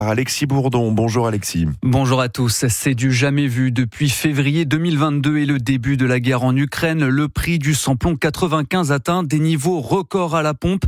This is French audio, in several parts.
Alexis Bourdon. Bonjour Alexis. Bonjour à tous. C'est du jamais vu depuis février 2022 et le début de la guerre en Ukraine. Le prix du samplon 95 atteint des niveaux records à la pompe.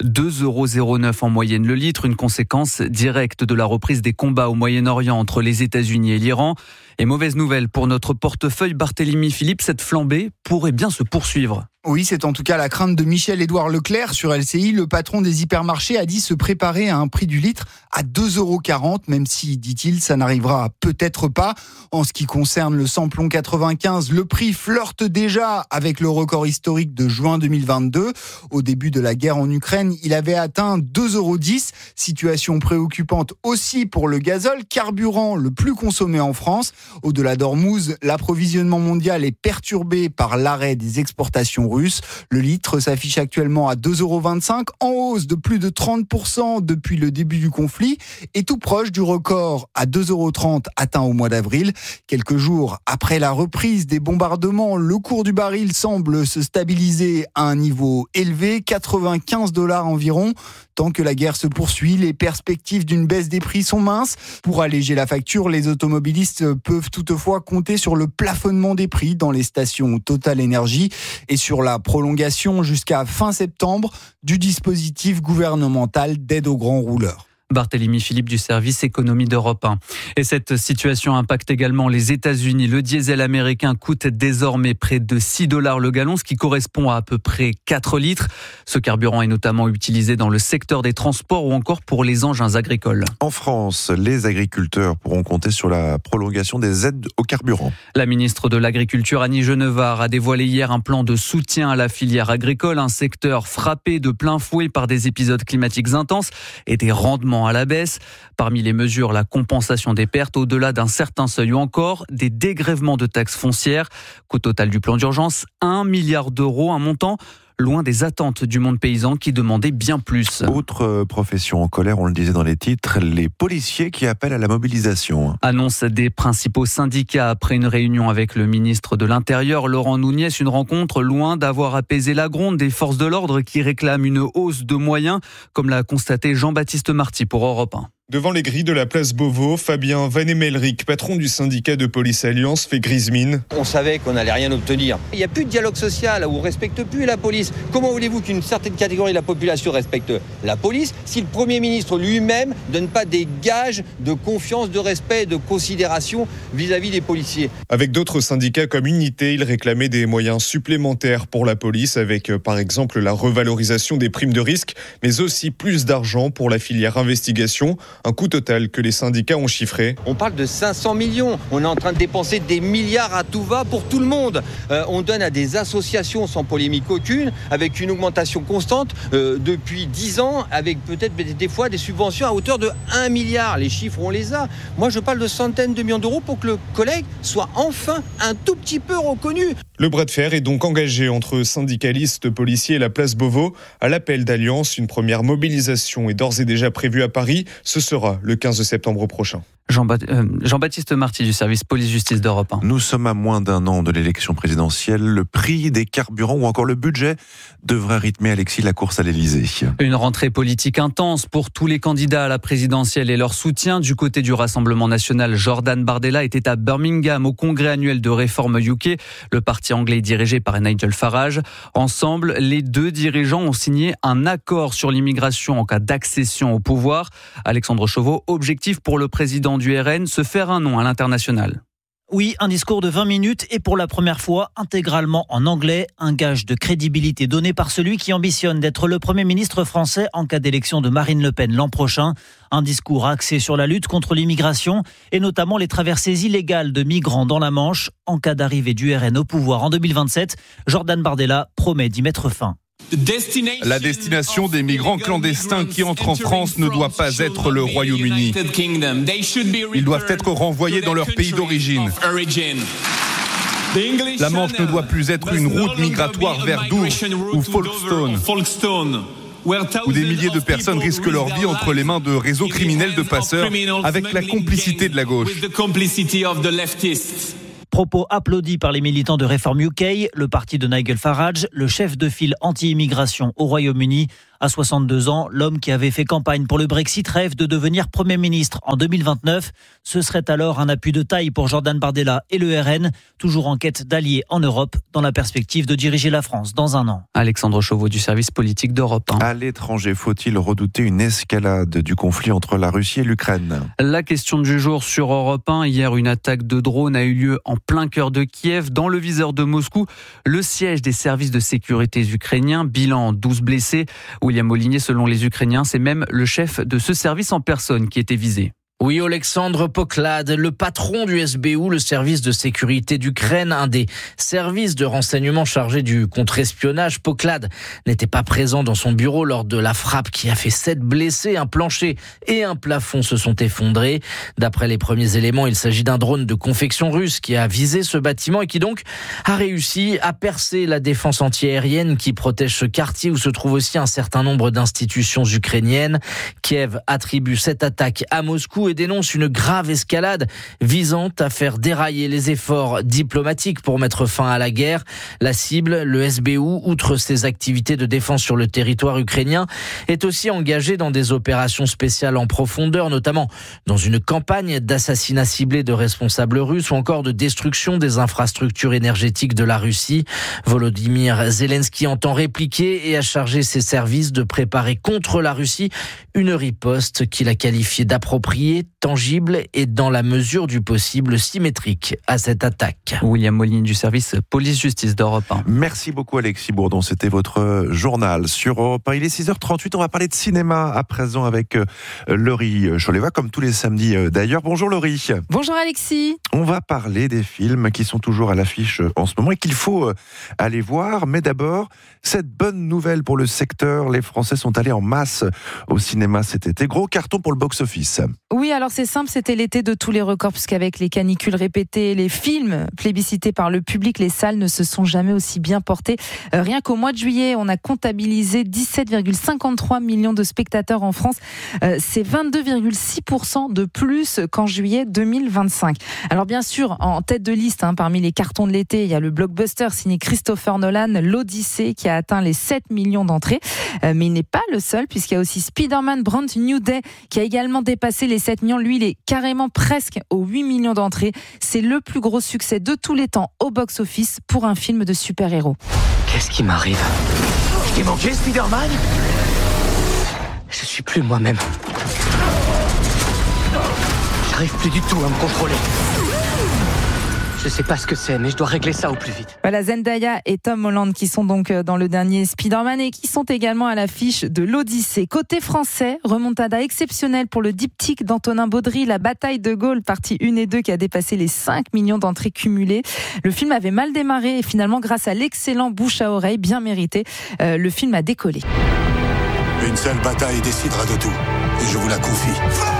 2,09 € en moyenne le litre, une conséquence directe de la reprise des combats au Moyen-Orient entre les États-Unis et l'Iran. Et mauvaise nouvelle pour notre portefeuille Barthélemy Philippe, cette flambée pourrait bien se poursuivre. Oui, c'est en tout cas la crainte de Michel-Édouard Leclerc sur LCI. Le patron des hypermarchés a dit se préparer à un prix du litre à 2,40 €, même si, dit-il, ça n'arrivera peut-être pas. En ce qui concerne le samplon 95, le prix flirte déjà avec le record historique de juin 2022. Au début de la guerre en Ukraine, il avait atteint 2,10 €. Situation préoccupante aussi pour le gazole, carburant le plus consommé en France. Au-delà d'Ormuz, l'approvisionnement mondial est perturbé par l'arrêt des exportations russes. Le litre s'affiche actuellement à 2,25 €, en hausse de plus de 30% depuis le début du conflit et tout proche du record à 2,30 € atteint au mois d'avril. Quelques jours après la reprise des bombardements, le cours du baril semble se stabiliser à un niveau élevé, 95 $ environ. Tant que la guerre se poursuit, les perspectives d'une baisse des prix sont minces. Pour alléger la facture, les automobilistes peuvent toutefois compter sur le plafonnement des prix dans les stations Total Énergie et sur la prolongation jusqu'à fin septembre du dispositif gouvernemental d'aide aux grands rouleurs. Barthélemy Philippe du service économie d'Europe 1. Et cette situation impacte également les États-Unis. Le diesel américain coûte désormais près de 6 $ le gallon, ce qui correspond à peu près 4 litres. Ce carburant est notamment utilisé dans le secteur des transports ou encore pour les engins agricoles. En France, les agriculteurs pourront compter sur la prolongation des aides au carburant. La ministre de l'Agriculture, Annie Genevard, a dévoilé hier un plan de soutien à la filière agricole, un secteur frappé de plein fouet par des épisodes climatiques intenses et des rendements à la baisse. Parmi les mesures, la compensation des pertes au-delà d'un certain seuil ou encore des dégrèvements de taxes foncières. Coût total du plan d'urgence, 1 milliard d'euros, un montant loin des attentes du monde paysan qui demandait bien plus. Autre profession en colère, on le disait dans les titres, les policiers qui appellent à la mobilisation. Annonce des principaux syndicats après une réunion avec le ministre de l'Intérieur, Laurent Nunez. Une rencontre loin d'avoir apaisé la gronde des forces de l'ordre qui réclament une hausse de moyens, comme l'a constaté Jean-Baptiste Marty pour Europe 1. Devant les grilles de la place Beauvau, Fabien Vanemelric, patron du syndicat de Police Alliance, fait grise mine. On savait qu'on n'allait rien obtenir. Il n'y a plus de dialogue social, où on ne respecte plus la police. Comment voulez-vous qu'une certaine catégorie de la population respecte la police si le Premier ministre lui-même ne donne pas des gages de confiance, de respect et de considération vis-à-vis des policiers? Avec d'autres syndicats comme Unité, il réclamait des moyens supplémentaires pour la police avec par exemple la revalorisation des primes de risque, mais aussi plus d'argent pour la filière investigation. Un coût total que les syndicats ont chiffré. On parle de 500 millions. On est en train de dépenser des milliards à tout va pour tout le monde. On donne à des associations sans polémique aucune, avec une augmentation constante depuis 10 ans, avec peut-être des fois des subventions à hauteur de 1 milliard. Les chiffres, on les a. Moi, je parle de centaines de millions d'euros pour que le collègue soit enfin un tout petit peu reconnu. Le bras de fer est donc engagé entre syndicalistes, policiers et la place Beauvau. À l'appel d'Alliance, une première mobilisation est d'ores et déjà prévue à Paris. Ce sera le 15 septembre prochain. Jean-Baptiste Marty du service police-justice d'Europe 1. Nous sommes à moins d'un an de l'élection présidentielle. Le prix des carburants ou encore le budget devrait rythmer, Alexis, la course à l'Élysée. Une rentrée politique intense pour tous les candidats à la présidentielle et leur soutien. Du côté du Rassemblement national, Jordan Bardella était à Birmingham au congrès annuel de réforme UK. Le parti anglais est dirigé par Nigel Farage. Ensemble, les deux dirigeants ont signé un accord sur l'immigration en cas d'accession au pouvoir. Alexandre Chauveau, objectif pour le président du RN, se faire un nom à l'international. Oui, un discours de 20 minutes et pour la première fois intégralement en anglais, un gage de crédibilité donné par celui qui ambitionne d'être le Premier ministre français en cas d'élection de Marine Le Pen l'an prochain. Un discours axé sur la lutte contre l'immigration et notamment les traversées illégales de migrants dans la Manche. En cas d'arrivée du RN au pouvoir en 2027, Jordan Bardella promet d'y mettre fin. La destination des migrants clandestins qui entrent en France ne doit pas être le Royaume-Uni. Ils doivent être renvoyés dans leur pays d'origine. La Manche ne doit plus être une route migratoire vers Douvres ou Folkestone, où des milliers de personnes risquent leur vie entre les mains de réseaux criminels de passeurs avec la complicité de la gauche. Propos applaudis par les militants de Reform UK, le parti de Nigel Farage, le chef de file anti-immigration au Royaume-Uni. À 62 ans, l'homme qui avait fait campagne pour le Brexit rêve de devenir Premier ministre en 2029. Ce serait alors un appui de taille pour Jordan Bardella et le RN, toujours en quête d'alliés en Europe, dans la perspective de diriger la France dans un an. Alexandre Chauveau du service politique d'Europe 1. À l'étranger, faut-il redouter une escalade du conflit entre la Russie et l'Ukraine ? La question du jour sur Europe 1. Hier, une attaque de drone a eu lieu en plein cœur de Kiev, dans le viseur de Moscou, le siège des services de sécurité ukrainiens. Bilan 12 blessés. William Molinier, selon les Ukrainiens, c'est même le chef de ce service en personne qui était visé. Oui, Oleksandr Poklad, le patron du SBU, le service de sécurité d'Ukraine, un des services de renseignement chargés du contre-espionnage. Poklad n'était pas présent dans son bureau lors de la frappe qui a fait 7 blessés. Un plancher et un plafond se sont effondrés. D'après les premiers éléments, il s'agit d'un drone de confection russe qui a visé ce bâtiment et qui donc a réussi à percer la défense antiaérienne qui protège ce quartier où se trouve aussi un certain nombre d'institutions ukrainiennes. Kiev attribue cette attaque à Moscou et dénonce une grave escalade visant à faire dérailler les efforts diplomatiques pour mettre fin à la guerre. La cible, le SBU, outre ses activités de défense sur le territoire ukrainien, est aussi engagé dans des opérations spéciales en profondeur, notamment dans une campagne d'assassinat ciblé de responsables russes ou encore de destruction des infrastructures énergétiques de la Russie. Volodymyr Zelensky entend répliquer et a chargé ses services de préparer contre la Russie une riposte qu'il a qualifiée d'appropriée, tangible et dans la mesure du possible symétrique à cette attaque. William Molinier du service police-justice d'Europe 1. Merci beaucoup Alexis Bourdon, c'était votre journal sur Europe 1. Il est 6h38, on va parler de cinéma à présent avec Laurie Choleva, comme tous les samedis d'ailleurs. Bonjour Laurie. Bonjour Alexis. On va parler des films qui sont toujours à l'affiche en ce moment et qu'il faut aller voir. Mais d'abord, cette bonne nouvelle pour le secteur, les Français sont allés en masse au cinéma cet été. Gros carton pour le box-office. Oui, alors c'est simple, c'était l'été de tous les records, puisqu'avec les canicules répétées, les films plébiscités par le public, les salles ne se sont jamais aussi bien portées. Rien qu'au mois de juillet, on a comptabilisé 17,53 millions de spectateurs en France. C'est 22,6% de plus qu'en juillet 2025. Alors bien sûr, en tête de liste, parmi les cartons de l'été, il y a le blockbuster signé Christopher Nolan, l'Odyssée, qui a atteint les 7 millions d'entrées. Mais il n'est pas le seul, puisqu'il y a aussi Spider-Man Brand New Day, qui a également dépassé les 7 millions. Lui, il est carrément presque aux 8 millions d'entrées. C'est le plus gros succès de tous les temps au box-office pour un film de super-héros. Qu'est-ce qui m'arrive ? Je t'ai manqué, Spider-Man ? Je suis plus moi-même. J'arrive plus du tout à me contrôler. Je sais pas ce que c'est, mais je dois régler ça au plus vite. Voilà, Zendaya et Tom Holland qui sont donc dans le dernier Spider-Man et qui sont également à l'affiche de l'Odyssée. Côté français, remontada exceptionnelle pour le diptyque d'Antonin Baudry, La bataille de Gaulle, partie 1 et 2, qui a dépassé les 5 millions d'entrées cumulées. Le film avait mal démarré et finalement, grâce à l'excellent bouche à oreille, bien mérité, le film a décollé. Une seule bataille décidera de tout, et je vous la confie.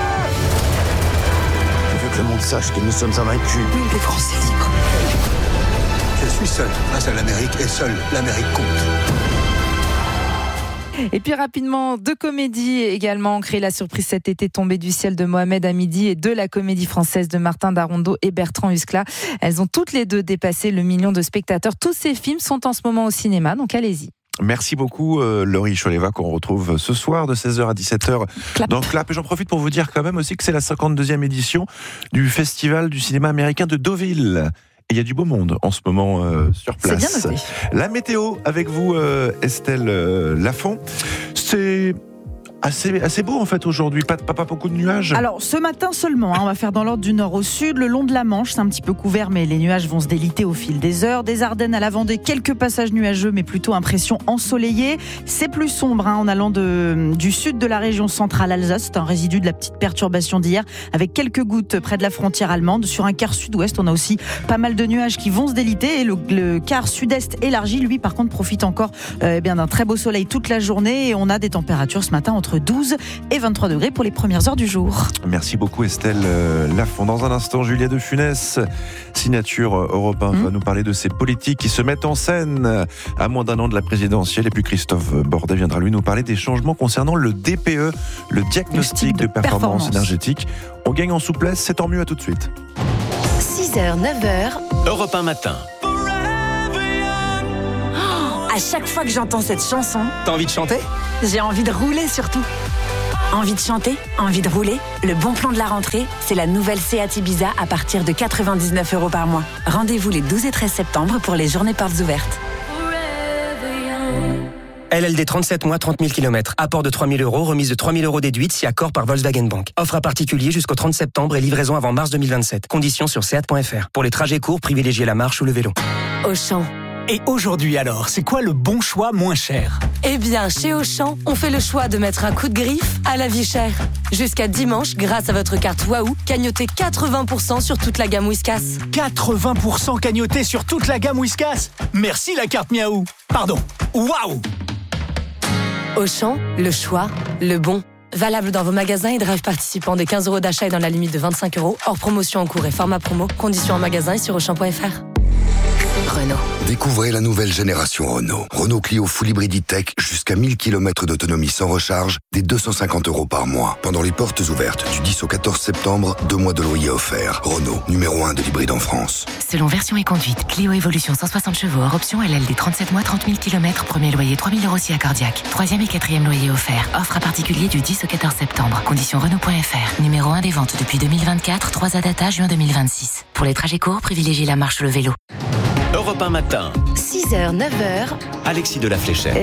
Que le monde sache que nous sommes invaincus. Oui, les Français libres. Je suis seul face à l'Amérique et seule l'Amérique compte. Et puis rapidement, 2 comédies également ont créé la surprise cet été, Tombé du ciel de Mohamed Hamidi et de la comédie française de Martin Darondo et Bertrand Huskla. Elles ont toutes les deux dépassé le million de spectateurs. Tous ces films sont en ce moment au cinéma, donc allez-y. Merci beaucoup Laurie Choleva, qu'on retrouve ce soir de 16h à 17h dans Clap. Et j'en profite pour vous dire quand même aussi que c'est la 52e édition du Festival du cinéma américain de Deauville. Et il y a du beau monde en ce moment sur place. C'est bien noté. La météo avec vous Estelle Lafont. C'est assez beau en fait aujourd'hui, pas beaucoup de nuages. Alors ce matin seulement, on va faire dans l'ordre du nord au sud, le long de la Manche, c'est un petit peu couvert mais les nuages vont se déliter au fil des heures. Des Ardennes à la Vendée, quelques passages nuageux mais plutôt impression ensoleillée. C'est plus sombre en allant du sud de la région centrale Alsace, c'est un résidu de la petite perturbation d'hier avec quelques gouttes près de la frontière allemande. Sur un quart sud-ouest, on a aussi pas mal de nuages qui vont se déliter et le quart sud-est élargi, lui par contre profite encore d'un très beau soleil toute la journée et on a des températures ce matin entre 12 et 23 degrés pour les premières heures du jour. Merci beaucoup Estelle Lafont. Dans un instant, Julia de Funès, signature Europe 1, va nous parler de ces politiques qui se mettent en scène à moins d'un an de la présidentielle. Et puis Christophe Bordet viendra lui nous parler des changements concernant le DPE, le diagnostic de performance énergétique. On gagne en souplesse, c'est tant mieux, à tout de suite. 6h, 9h, Europe 1 matin. À chaque fois que j'entends cette chanson, t'as envie de chanter ? J'ai envie de rouler surtout. Envie de chanter, envie de rouler. Le bon plan de la rentrée, c'est la nouvelle Seat Ibiza à partir de 99 € par mois. Rendez-vous les 12 et 13 septembre pour les journées portes ouvertes. LLD 37 mois, 30 000 km. Apport de 3 000 €, remise de 3 000 € déduite si accord par Volkswagen Bank. Offre à particulier jusqu'au 30 septembre et livraison avant mars 2027. Conditions sur seat.fr. Pour les trajets courts, privilégiez la marche ou le vélo. Auchan. Et aujourd'hui alors, c'est quoi le bon choix moins cher ? Eh bien, chez Auchan, on fait le choix de mettre un coup de griffe à la vie chère. Jusqu'à dimanche, grâce à votre carte Waouh, cagnotez 80% sur toute la gamme Whiskas. 80% cagnoté sur toute la gamme Whiskas ? Merci la carte Miaou. Pardon, Waouh. Auchan, le choix, le bon. Valable dans vos magasins et drive participants des 15 € d'achat et dans la limite de 25 €. Hors promotion en cours et format promo. Conditions en magasin et sur Auchan.fr. Renault. Découvrez la nouvelle génération Renault. Renault Clio Full Hybrid E-Tech, jusqu'à 1000 km d'autonomie sans recharge, dès 250 € par mois. Pendant les portes ouvertes du 10 au 14 septembre, 2 mois de loyer offerts. Renault, numéro 1 de l'hybride en France. Selon version et conduite, Clio Evolution 160 chevaux, hors option LLD 37 mois, 30 000 km, premier loyer 3 000 € si accordiaque. 3e et 4e loyer offert. Offre à particulier du 10 au 14 septembre. Conditions Renault.fr. Numéro 1 des ventes depuis 2024, 3 data juin 2026. Pour les trajets courts, privilégiez la marche ou le vélo. Europe 1 matin. 6h, 9h. Alexis de la Fléchère.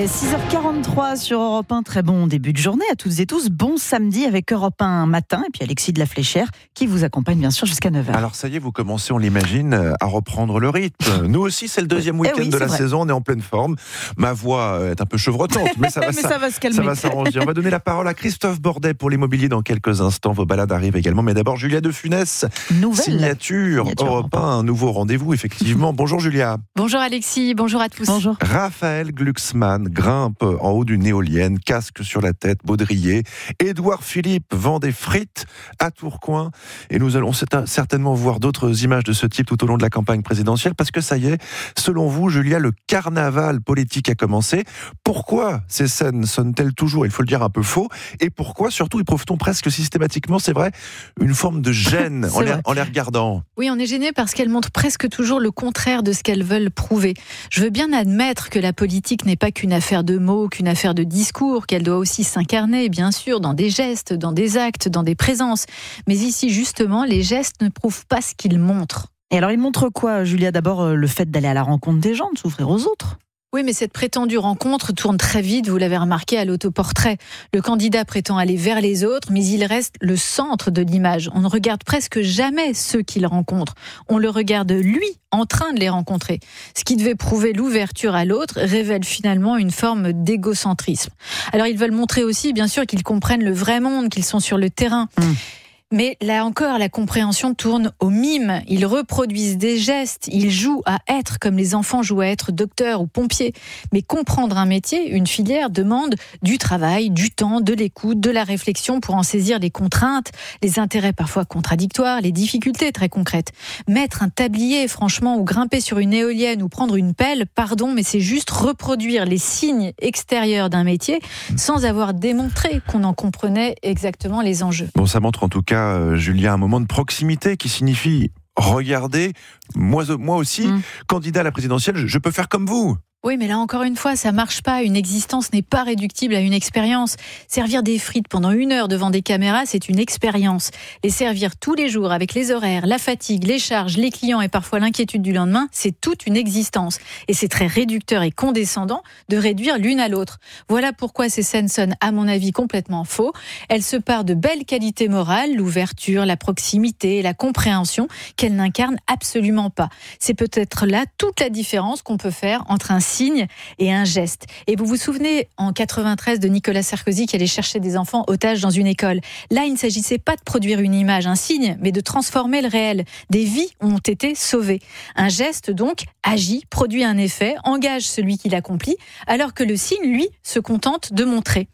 6h43 sur Europe 1. Très bon début de journée à toutes et tous. Bon samedi avec Europe 1 matin. Et puis Alexis de la Fléchère qui vous accompagne bien sûr jusqu'à 9h. Alors ça y est, vous commencez, on l'imagine, à reprendre le rythme. Nous aussi, c'est le deuxième week-end de la saison. On est en pleine forme. Ma voix est un peu chevrotante, mais ça va, ça va se calmer. Ça va s'arranger. On va donner la parole à Christophe Bordet pour l'immobilier dans quelques instants. Vos balades arrivent également. Mais d'abord, Julia de Funès. Signature Europe 1. Un nouveau rendez-vous, effectivement. Bonjour Julia. Bonjour Alexis, bonjour à tous. Bonjour. Raphaël Glucksmann grimpe en haut d'une éolienne, casque sur la tête, baudrier. Édouard Philippe vend des frites à Tourcoing. Et nous allons certainement voir d'autres images de ce type tout au long de la campagne présidentielle, parce que ça y est, selon vous, Julia, le carnaval politique a commencé. Pourquoi ces scènes sonnent-elles toujours, il faut le dire, un peu faux ? Et pourquoi, surtout, éprouve-t-on presque systématiquement, c'est vrai, une forme de gêne en les regardant ? Oui, on est gêné parce qu'elles montrent presque toujours le contraire de ce qu'elles veulent prouver. Je veux bien admettre que la politique n'est pas qu'une affaire de mots, qu'une affaire de discours, qu'elle doit aussi s'incarner, bien sûr, dans des gestes, dans des actes, dans des présences. Mais ici, justement, les gestes ne prouvent pas ce qu'ils montrent. Et alors, ils montrent quoi, Julia ? D'abord, le fait d'aller à la rencontre des gens, de s'ouvrir aux autres. Oui, mais cette prétendue rencontre tourne très vite, vous l'avez remarqué à l'autoportrait. Le candidat prétend aller vers les autres, mais il reste le centre de l'image. On ne regarde presque jamais ceux qu'il rencontre. On le regarde, lui, en train de les rencontrer. Ce qui devait prouver l'ouverture à l'autre révèle finalement une forme d'égocentrisme. Alors, ils veulent montrer aussi, bien sûr, qu'ils comprennent le vrai monde, qu'ils sont sur le terrain. Mais là encore, la compréhension tourne au mime. Ils reproduisent des gestes, ils jouent à être comme les enfants jouent à être docteur ou pompier. Mais comprendre un métier, une filière, demande du travail, du temps, de l'écoute, de la réflexion pour en saisir les contraintes, les intérêts parfois contradictoires, les difficultés très concrètes. Mettre un tablier, franchement, ou grimper sur une éolienne ou prendre une pelle, pardon, mais c'est juste reproduire les signes extérieurs d'un métier sans avoir démontré qu'on en comprenait exactement les enjeux. Bon, ça montre en tout cas, Julia, un moment de proximité qui signifie regardez, moi aussi, candidat à la présidentielle, je peux faire comme vous. Oui, mais là encore une fois, ça marche pas. Une existence n'est pas réductible à une expérience. Servir des frites pendant 1 heure devant des caméras, c'est une expérience. Les servir tous les jours avec les horaires, la fatigue, les charges, les clients et parfois l'inquiétude du lendemain, c'est toute une existence. Et c'est très réducteur et condescendant de réduire l'une à l'autre. Voilà pourquoi ces scènes sonnent, à mon avis, complètement faux. Elles se parent de belles qualités morales, l'ouverture, la proximité, la compréhension, qu'elles n'incarnent absolument pas. C'est peut-être là toute la différence qu'on peut faire entre un signe et un geste. Et vous vous souvenez, en 93, de Nicolas Sarkozy qui allait chercher des enfants otages dans une école. Là, il ne s'agissait pas de produire une image, un signe, mais de transformer le réel. Des vies ont été sauvées. Un geste, donc, agit, produit un effet, engage celui qui l'accomplit, alors que le signe, lui, se contente de montrer.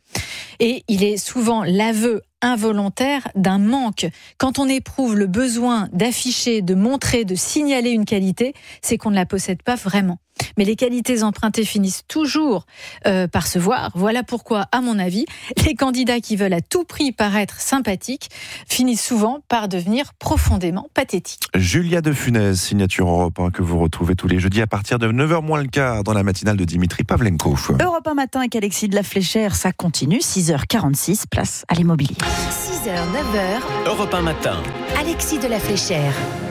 Et il est souvent l'aveu involontaire d'un manque. Quand on éprouve le besoin d'afficher, de montrer, de signaler une qualité, c'est qu'on ne la possède pas vraiment. Mais les qualités empruntées finissent toujours par se voir. Voilà pourquoi, à mon avis, les candidats qui veulent à tout prix paraître sympathiques finissent souvent par devenir profondément pathétiques. Julia de Funès, signature Europe 1, que vous retrouvez tous les jeudis à partir de 9h moins le quart dans la matinale de Dimitri Pavlenko. Europe 1 matin avec Alexis de la Fléchère, ça continue. 6h46, place à l'immobilier. 6h, 9h. Europe 1 matin. Alexis de la Fléchère.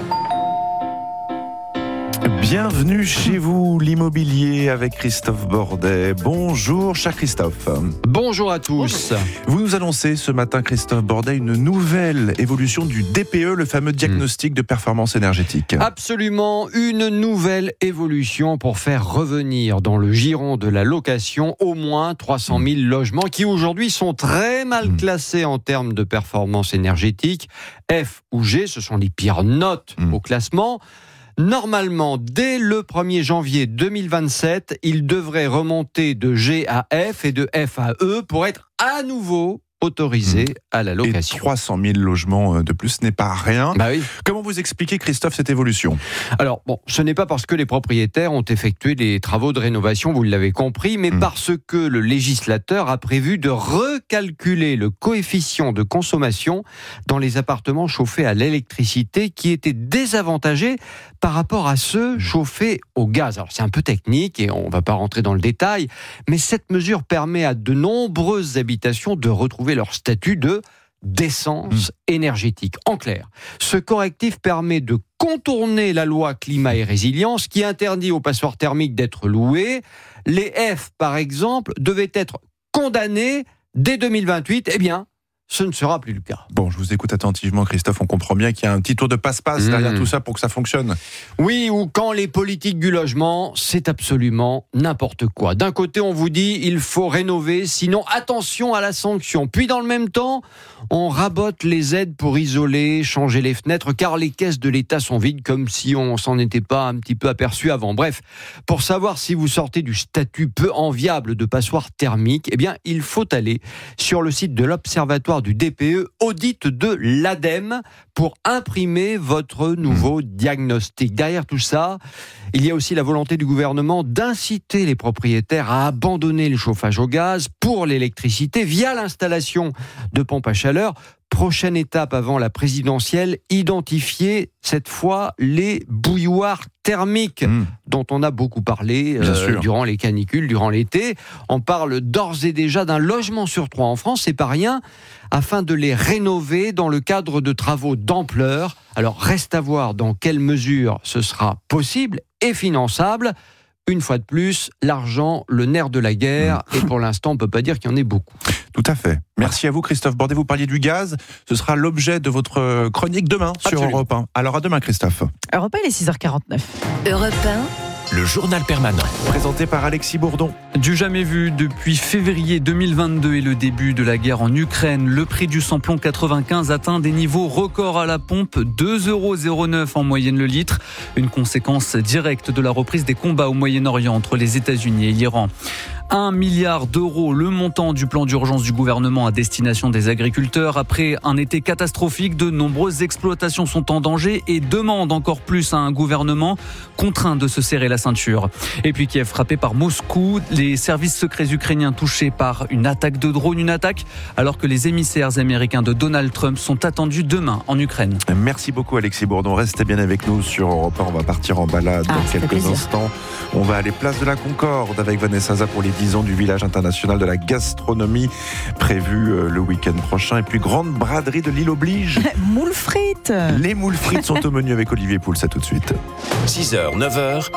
Bienvenue chez vous, l'immobilier avec Christophe Bordet. Bonjour, cher Christophe. Bonjour à tous. Vous nous annoncez ce matin, Christophe Bordet, une nouvelle évolution du DPE, le fameux diagnostic de performance énergétique. Absolument, une nouvelle évolution pour faire revenir dans le giron de la location au moins 300 000 logements qui aujourd'hui sont très mal classés en termes de performance énergétique. F ou G, ce sont les pires notes au classement. Normalement, dès le 1er janvier 2027, il devrait remonter de G à F et de F à E pour être à nouveau autorisé à la location. Et 300 000 logements de plus, ce n'est pas rien. Bah oui. Comment vous expliquez, Christophe, cette évolution ? Alors, ce n'est pas parce que les propriétaires ont effectué des travaux de rénovation, vous l'avez compris, mais parce que le législateur a prévu de recalculer le coefficient de consommation dans les appartements chauffés à l'électricité qui étaient désavantagés par rapport à ceux chauffés au gaz. Alors, c'est un peu technique et on ne va pas rentrer dans le détail, mais cette mesure permet à de nombreuses habitations de retrouver leur statut de décence énergétique. En clair, ce correctif permet de contourner la loi climat et résilience qui interdit aux passoires thermiques d'être loués. Les F, par exemple, devaient être condamnés dès 2028. Eh bien, ce ne sera plus le cas. Bon, je vous écoute attentivement, Christophe. On comprend bien qu'il y a un petit tour de passe-passe derrière tout ça pour que ça fonctionne. Oui, ou quand les politiques du logement, c'est absolument n'importe quoi. D'un côté, on vous dit il faut rénover, sinon attention à la sanction. Puis dans le même temps, on rabote les aides pour isoler, changer les fenêtres, car les caisses de l'État sont vides, comme si on s'en était pas un petit peu aperçu avant. Bref, pour savoir si vous sortez du statut peu enviable de passoire thermique, eh bien, il faut aller sur le site de l'Observatoire du DPE, audit de l'ADEME, pour imprimer votre nouveau diagnostic. Derrière tout ça, il y a aussi la volonté du gouvernement d'inciter les propriétaires à abandonner le chauffage au gaz pour l'électricité via l'installation de pompes à chaleur. Prochaine étape avant la présidentielle, identifier cette fois les bouilloires thermiques dont on a beaucoup parlé durant les canicules, durant l'été. On parle d'ores et déjà d'un logement sur 3 en France, c'est pas rien, afin de les rénover dans le cadre de travaux d'ampleur. Alors reste à voir dans quelle mesure ce sera possible et finançable. Une fois de plus, l'argent, le nerf de la guerre, et pour l'instant, on ne peut pas dire qu'il y en ait beaucoup. Tout à fait. Merci à vous, Christophe Bordet. Vous parliez du gaz. Ce sera l'objet de votre chronique demain sur Europe 1. Alors à demain, Christophe. Europe 1, il est 6h49. Europe 1. Le journal permanent. Présenté par Alexis Bourdon. Du jamais vu depuis février 2022 et le début de la guerre en Ukraine, le prix du samplon 95 atteint des niveaux records à la pompe, 2,09 € en moyenne le litre. Une conséquence directe de la reprise des combats au Moyen-Orient entre les États-Unis et l'Iran. 1 milliard d'euros, le montant du plan d'urgence du gouvernement à destination des agriculteurs. Après un été catastrophique, de nombreuses exploitations sont en danger et demandent encore plus à un gouvernement contraint de se serrer la ceinture. Et puis Kiev frappé par Moscou, les services secrets ukrainiens touchés par une attaque de drone, une attaque alors que les émissaires américains de Donald Trump sont attendus demain en Ukraine. Merci beaucoup Alexis Bourdon, restez bien avec nous sur Europe 1, on va partir en balade dans quelques instants. On va aller place de la Concorde avec Vanessa Za pour les 10 ans du village international de la gastronomie prévu le week-end prochain. Et puis grande braderie de l'île Oblige. Moules frites. Les moules frites sont au menu avec Olivier Pouls, à tout de suite. 6h, 9h.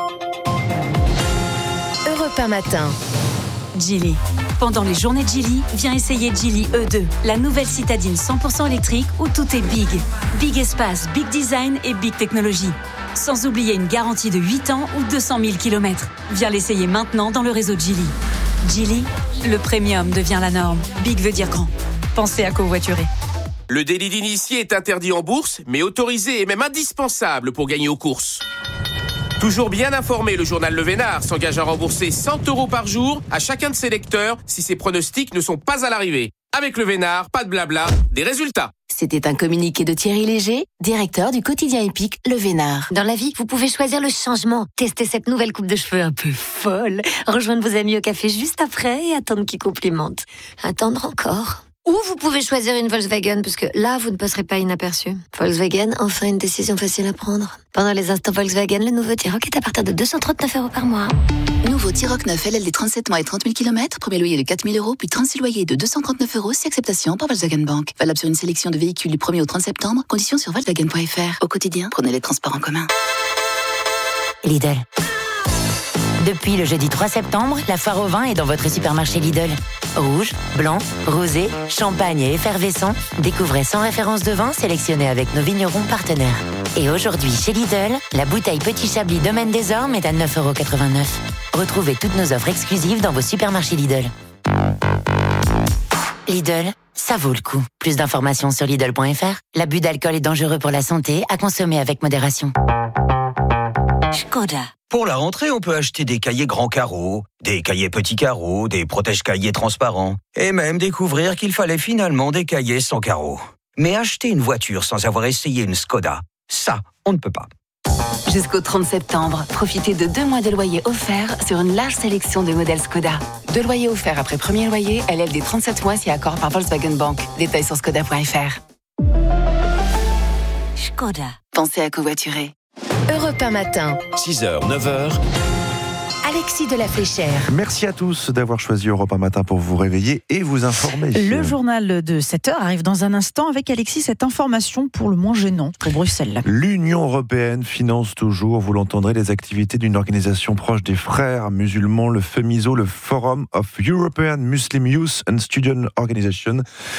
Europe 1 matin. Geely. Pendant les journées de Geely, viens essayer Geely E2, la nouvelle citadine 100% électrique où tout est big. Big espace, big design et big technologie. Sans oublier une garantie de 8 ans ou 200 000 km. Viens l'essayer maintenant dans le réseau Geely. Geely, le premium devient la norme. Big veut dire grand. Pensez à covoiturer. Le délit d'initié est interdit en bourse, mais autorisé et même indispensable pour gagner aux courses. Toujours bien informé, le journal Le Vénard s'engage à rembourser 100 € par jour à chacun de ses lecteurs si ses pronostics ne sont pas à l'arrivée. Avec Le Vénard, pas de blabla, des résultats. C'était un communiqué de Thierry Léger, directeur du quotidien épique Le Vénard. Dans la vie, vous pouvez choisir le changement. Testez cette nouvelle coupe de cheveux un peu folle. Rejoindre vos amis au café juste après et attendre qu'ils complimentent. Attendre encore. Ou vous pouvez choisir une Volkswagen, parce que là, vous ne passerez pas inaperçu. Volkswagen, enfin une décision facile à prendre. Pendant les instants Volkswagen, le nouveau T-Roc est à partir de 239 € par mois. Nouveau T-Roc 9 LLD 37 mois et 30 000 km, premier loyer de 4 000 €, puis 36 loyers de 239 € si acceptation par Volkswagen Bank. Valable sur une sélection de véhicules du 1er au 30 septembre, conditions sur Volkswagen.fr. Au quotidien, prenez les transports en commun. Lidl. Depuis le jeudi 3 septembre, la foire au vin est dans votre supermarché Lidl. Rouge, blanc, rosé, champagne et effervescent, découvrez 100 références de vin sélectionnées avec nos vignerons partenaires. Et aujourd'hui, chez Lidl, la bouteille Petit Chablis Domaine des Ormes est à 9,89 €. Retrouvez toutes nos offres exclusives dans vos supermarchés Lidl. Lidl, ça vaut le coup. Plus d'informations sur Lidl.fr. L'abus d'alcool est dangereux pour la santé, à consommer avec modération. Škoda. Pour la rentrée, on peut acheter des cahiers grands carreaux, des cahiers petits carreaux, des protège-cahiers transparents, et même découvrir qu'il fallait finalement des cahiers sans carreaux. Mais acheter une voiture sans avoir essayé une Škoda, ça, on ne peut pas. Jusqu'au 30 septembre, profitez de 2 mois de loyer offert sur une large sélection de modèles Škoda. 2 loyers offerts après premier loyer, LLD 37 mois si accord par Volkswagen Bank. Détails sur Škoda.fr. Škoda. Pensez à covoiturer. Europe 1 matin. 6h, 9h. Alexis de la Fléchère. Merci à tous d'avoir choisi Europe 1 matin pour vous réveiller et vous informer. Le journal de 7h arrive dans un instant avec Alexis, cette information pour le moins gênante pour Bruxelles. L'Union européenne finance toujours, vous l'entendrez, les activités d'une organisation proche des frères musulmans, le FEMISO, le Forum of European Muslim Youth and Student Organization.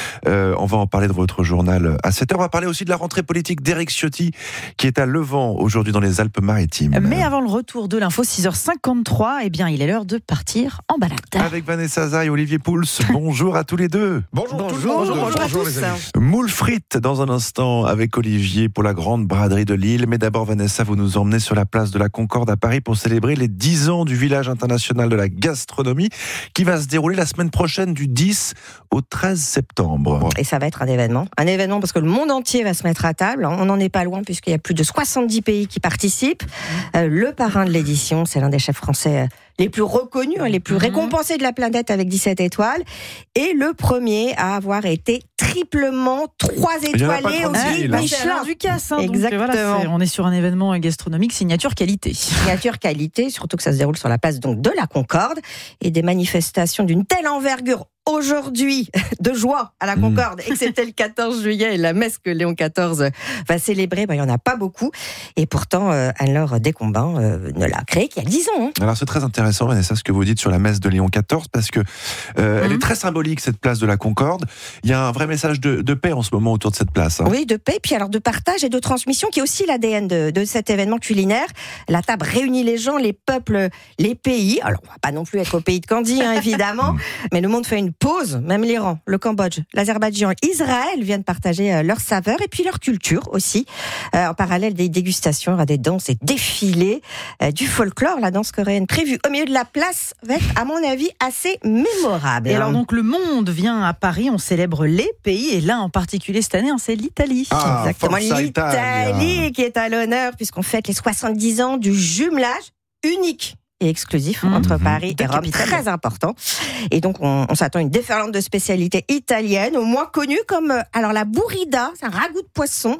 On va en parler de votre journal à 7h. On va parler aussi de la rentrée politique d'Éric Ciotti qui est à Levant aujourd'hui dans les Alpes-Maritimes. Mais avant le retour de l'info, 6h53, eh bien, il est l'heure de partir en balade. Avec Vanessa Zay et Olivier Pouls, bonjour à tous les deux. Bonjour à tous. Moules frites dans un instant avec Olivier pour la grande braderie de Lille. Mais d'abord, Vanessa, vous nous emmenez sur la place de la Concorde à Paris pour célébrer les 10 ans du village international de la gastronomie qui va se dérouler la semaine prochaine du 10 au 13 septembre. Et ça va être un événement parce que le monde entier va se mettre à table. On n'en est pas loin puisqu'il y a plus de 70 pays qui participent. Le parrain de l'édition, c'est l'un des chefs français les plus reconnus, les plus récompensés de la planète avec 17 étoiles. Et le premier à avoir été triplement 3 étoilés au guide Michelin. Ducasse, Exactement. Donc, voilà, on est sur un événement gastronomique signature qualité. Signature qualité, surtout que ça se déroule sur la place donc, de la Concorde. Et des manifestations d'une telle envergure aujourd'hui de joie à la Concorde, et que c'était le 14 juillet et la messe que Léon XIV va célébrer, il n'y en a pas beaucoup. Et pourtant, Anne-Laure Descombins ne l'a créé qu'il y a 10 ans. Alors c'est très intéressant, Vanessa, ce que vous dites sur la messe de Léon XIV, parce que elle est très symbolique, cette place de la Concorde. Il y a un vrai message de paix en ce moment autour de cette place. Oui, de paix, puis alors de partage et de transmission, qui est aussi l'ADN de cet événement culinaire. La table réunit les gens, les peuples, les pays. Alors, on va pas non plus être au pays de Candy, évidemment, mais le monde fait une pause. Même l'Iran, le Cambodge, l'Azerbaïdjan, Israël viennent partager leurs saveurs et puis leur culture aussi. En parallèle des dégustations, il y aura des danses et défilés, du folklore, la danse coréenne prévue au milieu de la place va être, à mon avis, assez mémorable. Et alors donc le monde vient à Paris, on célèbre les pays et là en particulier cette année, c'est l'Italie. Exactement, l'Italie qui est à l'honneur puisqu'on fête les 70 ans du jumelage unique et exclusif entre Paris et Rome, très important. Et donc, on s'attend à une déferlante de spécialités italiennes, au moins connues comme alors la burrida, c'est un ragoût de poisson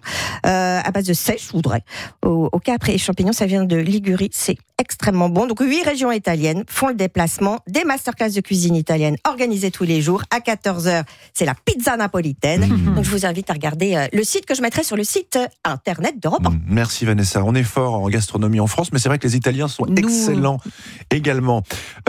à base de seiche, je voudrais, au capre et champignons, ça vient de Ligurie, c'est extrêmement bon. Donc 8 régions italiennes font le déplacement, des masterclass de cuisine italienne organisées tous les jours. À 14h, c'est la pizza napolitaine. Donc je vous invite à regarder le site que je mettrai sur le site internet d'Europe 1. Merci Vanessa. On est fort en gastronomie en France, mais c'est vrai que les Italiens sont excellents également.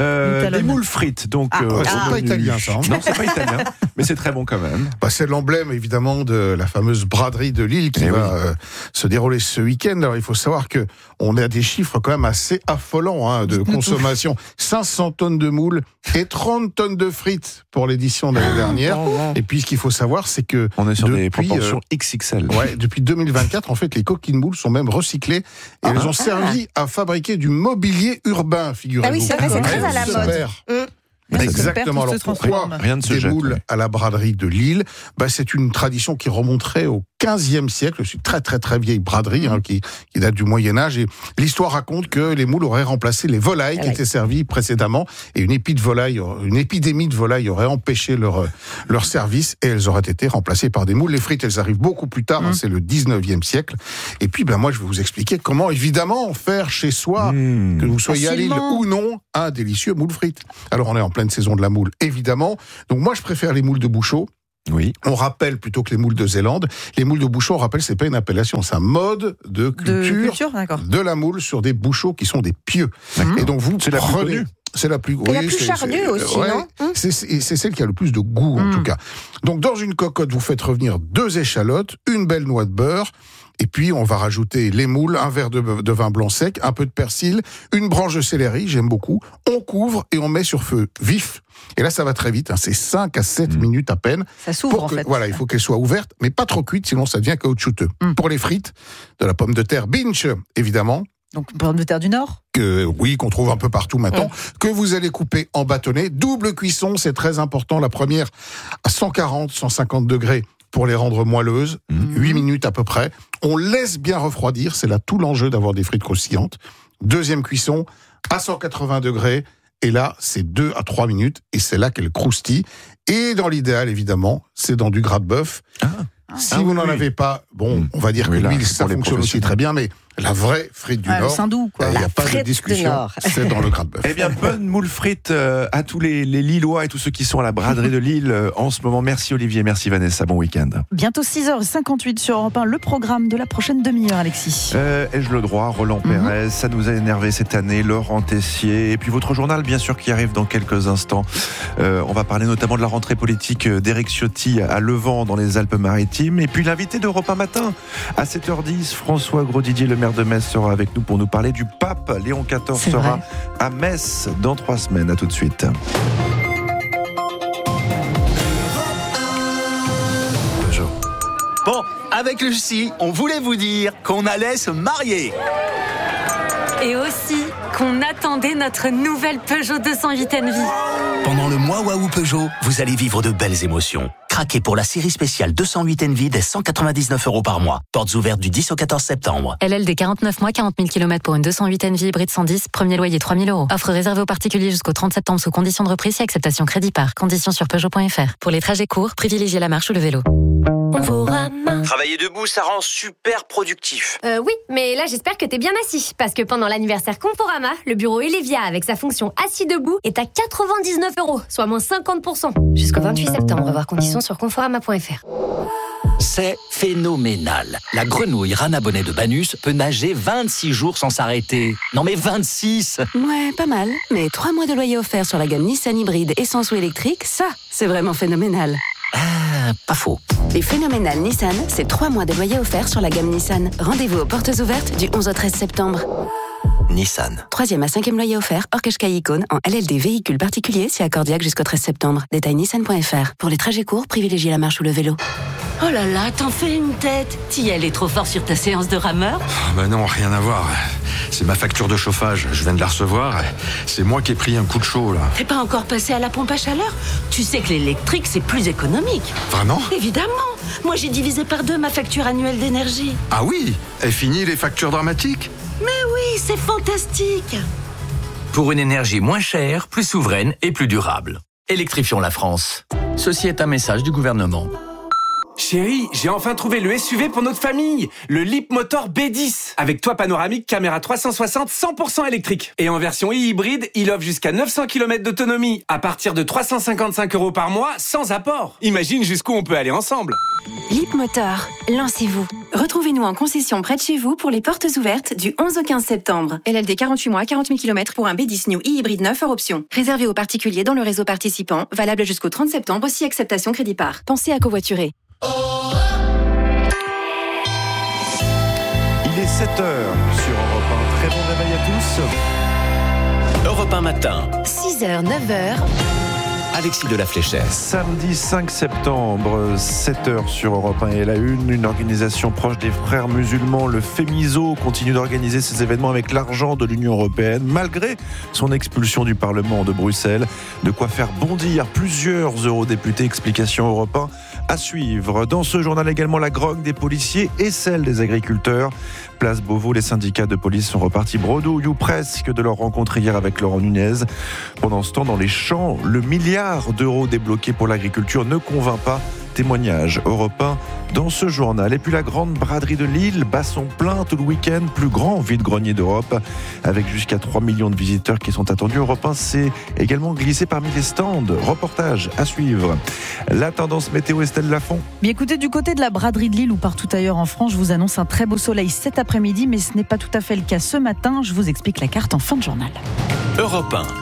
Des moules frites, donc. c'est pas italien, ça. Hein. Non, c'est pas italien, mais c'est très bon quand même. C'est l'emblème, évidemment, de la fameuse braderie de Lille qui va se dérouler ce week-end. Alors, il faut savoir que on a des chiffres quand même assez affolants de consommation. 500 tonnes de moules et 30 tonnes de frites pour l'édition de l'année dernière. Et puis, ce qu'il faut savoir, c'est que on est sur des proportions XXL. Ouais, depuis 2024, en fait, les coquilles de moules sont même recyclées et elles ont servi à fabriquer du mobilier urbain, figurez-vous. Ah oui, c'est vrai, c'est très à la mode. Exactement. Alors pourquoi des moules à la braderie de Lille ? C'est une tradition qui remonterait au 15e siècle. C'est une très très très vieille braderie qui date du Moyen-Âge. Et l'histoire raconte que les moules auraient remplacé les volailles qui étaient servies précédemment. Et une épidémie de volailles aurait empêché leur service et elles auraient été remplacées par des moules. Les frites, elles arrivent beaucoup plus tard. C'est le 19e siècle. Et puis, moi, je vais vous expliquer comment, évidemment, faire chez soi, que vous soyez à Lille ou non, un délicieux moule frites. Alors, on est en pleine saison de la moule, évidemment. Donc, moi, je préfère les moules de Bouchot. Oui. On rappelle plutôt que les moules de Zélande. Les moules de Bouchot, on rappelle, c'est pas une appellation, c'est un mode de culture de la moule sur des bouchots qui sont des pieux. Et donc vous prenez... C'est la plus grosse. Et la plus charnue aussi, non ? C'est celle qui a le plus de goût, en tout cas. Donc, dans une cocotte, vous faites revenir 2 échalotes, une belle noix de beurre, et puis on va rajouter les moules, un verre de vin blanc sec, un peu de persil, une branche de céleri, j'aime beaucoup. On couvre et on met sur feu vif. Et là, ça va très vite, c'est 5 à 7 minutes à peine. Ça s'ouvre, en fait. Voilà, il faut qu'elle soit ouverte, mais pas trop cuite, sinon ça devient caoutchouteux. Pour les frites, de la pomme de terre Binch, évidemment. Donc, pomme de terre du Nord ? Qu'on trouve un peu partout maintenant, que vous allez couper en bâtonnets. Double cuisson, c'est très important. La première à 140, 150 degrés pour les rendre moelleuses, 8 minutes à peu près. On laisse bien refroidir, c'est là tout l'enjeu d'avoir des frites croustillantes. Deuxième cuisson à 180 degrés, et là, c'est 2 à 3 minutes, et c'est là qu'elle croustille. Et dans l'idéal, évidemment, c'est dans du gras de bœuf. Si vous n'en avez pas, on va dire que l'huile, ça fonctionne aussi très bien, mais la vraie frite du Nord, le Saint-Doux, quoi. Il n'y a pas de discussion, c'est dans le gras de bœuf. Eh bien, bonne moule frite à tous les Lillois et tous ceux qui sont à la braderie de Lille en ce moment. Merci Olivier, merci Vanessa, bon week-end. Bientôt 6h58 sur Europe 1, le programme de la prochaine demi-heure, Alexis. Ai-je le droit ? Roland Pérez, ça nous a énervé cette année, Laurent Tessier, et puis votre journal, bien sûr, qui arrive dans quelques instants. On va parler notamment de la rentrée politique d'Éric Ciotti à Levant, dans les Alpes-Maritimes, et puis l'invité d'Europe 1 matin, à 7h10, François Grosdidier, le maire de Metz, sera avec nous pour nous parler du pape. Léon XIV sera à Metz dans 3 semaines. À tout de suite. Bon, avec Lucie, on voulait vous dire qu'on allait se marier. Et aussi qu'on attendait notre nouvelle Peugeot 208 Envie. Pendant le mois Waouh Peugeot, vous allez vivre de belles émotions. Craquez pour la série spéciale 208 Envie dès 199 € par mois. Portes ouvertes du 10 au 14 septembre. LLD 49 mois, 40 000 km pour une 208 Envie hybride 110, premier loyer 3 000 €. Offre réservée aux particuliers jusqu'au 30 septembre sous conditions de reprise et acceptation crédit par. Conditions sur Peugeot.fr. Pour les trajets courts, privilégiez la marche ou le vélo. Travailler debout, ça rend super productif. Oui, mais là j'espère que t'es bien assis. Parce que pendant l'anniversaire Conforama, le bureau Elevia avec sa fonction assis debout est à 99 €, soit moins 50%. Jusqu'au 28 septembre, voir conditions sur conforama.fr. C'est phénoménal. La grenouille Rana Bonnet de Banus peut nager 26 jours sans s'arrêter. Non mais 26! Ouais, pas mal. Mais 3 mois de loyer offert sur la gamme Nissan hybride essence ou électrique, ça, c'est vraiment phénoménal. Pas faux. Les phénoménales Nissan, c'est 3 mois de loyer offert sur la gamme Nissan. Rendez-vous aux portes ouvertes du 11 au 13 septembre. Nissan. 3e à 5e loyer offert, hors Qashqai Icône, en LLD véhicule particulier, c'est accordiaque jusqu'au 13 septembre. Détail nissan.fr. Pour les trajets courts, privilégiez la marche ou le vélo. Oh là là, t'en fais une tête. T'y allais trop fort sur ta séance de rameur ? Bah non, rien à voir. C'est ma facture de chauffage, je viens de la recevoir. C'est moi qui ai pris un coup de chaud, là. T'es pas encore passé à la pompe à chaleur ? Tu sais que l'électrique, c'est plus économique. Vraiment ? Évidemment. Moi, j'ai divisé par 2 ma facture annuelle d'énergie. Ah oui ? Et fini les factures dramatiques ? Mais oui, c'est fantastique. Pour une énergie moins chère, plus souveraine et plus durable. Électrifions la France. Ceci est un message du gouvernement. Chérie, j'ai enfin trouvé le SUV pour notre famille, le Leapmotor B10. Avec toit panoramique, caméra 360, 100% électrique. Et en version hybride, il offre jusqu'à 900 km d'autonomie, à partir de 355 € par mois, sans apport. Imagine jusqu'où on peut aller ensemble. Leapmotor, lancez-vous. Retrouvez-nous en concession près de chez vous pour les portes ouvertes du 11 au 15 septembre. LLD 48 mois, 40 000 km pour un B10 New e-hybride 9 hors option. Réservé aux particuliers dans le réseau participant, valable jusqu'au 30 septembre si acceptation crédit par. Pensez à covoiturer. Il est 7h sur Europe 1. Très bon réveil à tous. Europe 1 matin. 6h, 9h. Alexis de la Fléchère. Samedi 5 septembre, 7h sur Europe 1 et la une organisation proche des frères musulmans, le FEMISO, continue d'organiser ces événements avec l'argent de l'Union européenne, malgré son expulsion du Parlement de Bruxelles. De quoi faire bondir plusieurs eurodéputés. Explication Europe 1 à suivre. Dans ce journal également, la grogne des policiers et celle des agriculteurs. Place Beauvau, les syndicats de police sont repartis bredouille ou presque de leur rencontre hier avec Laurent Nunez. Pendant ce temps, dans les champs, le milliard d'euros débloqués pour l'agriculture ne convainc pas. Témoignage Europe 1 dans ce journal. Et puis la grande braderie de Lille bat son plein tout le week-end, plus grand vide-grenier d'Europe, avec jusqu'à 3 millions de visiteurs qui sont attendus. Europe 1 s'est également glissé parmi les stands. Reportage à suivre. La tendance météo, Estelle Lafont. Bien écoutez, du côté de la braderie de Lille ou partout ailleurs en France, je vous annonce un très beau soleil cet après-midi, mais ce n'est pas tout à fait le cas ce matin. Je vous explique la carte en fin de journal. Europe 1.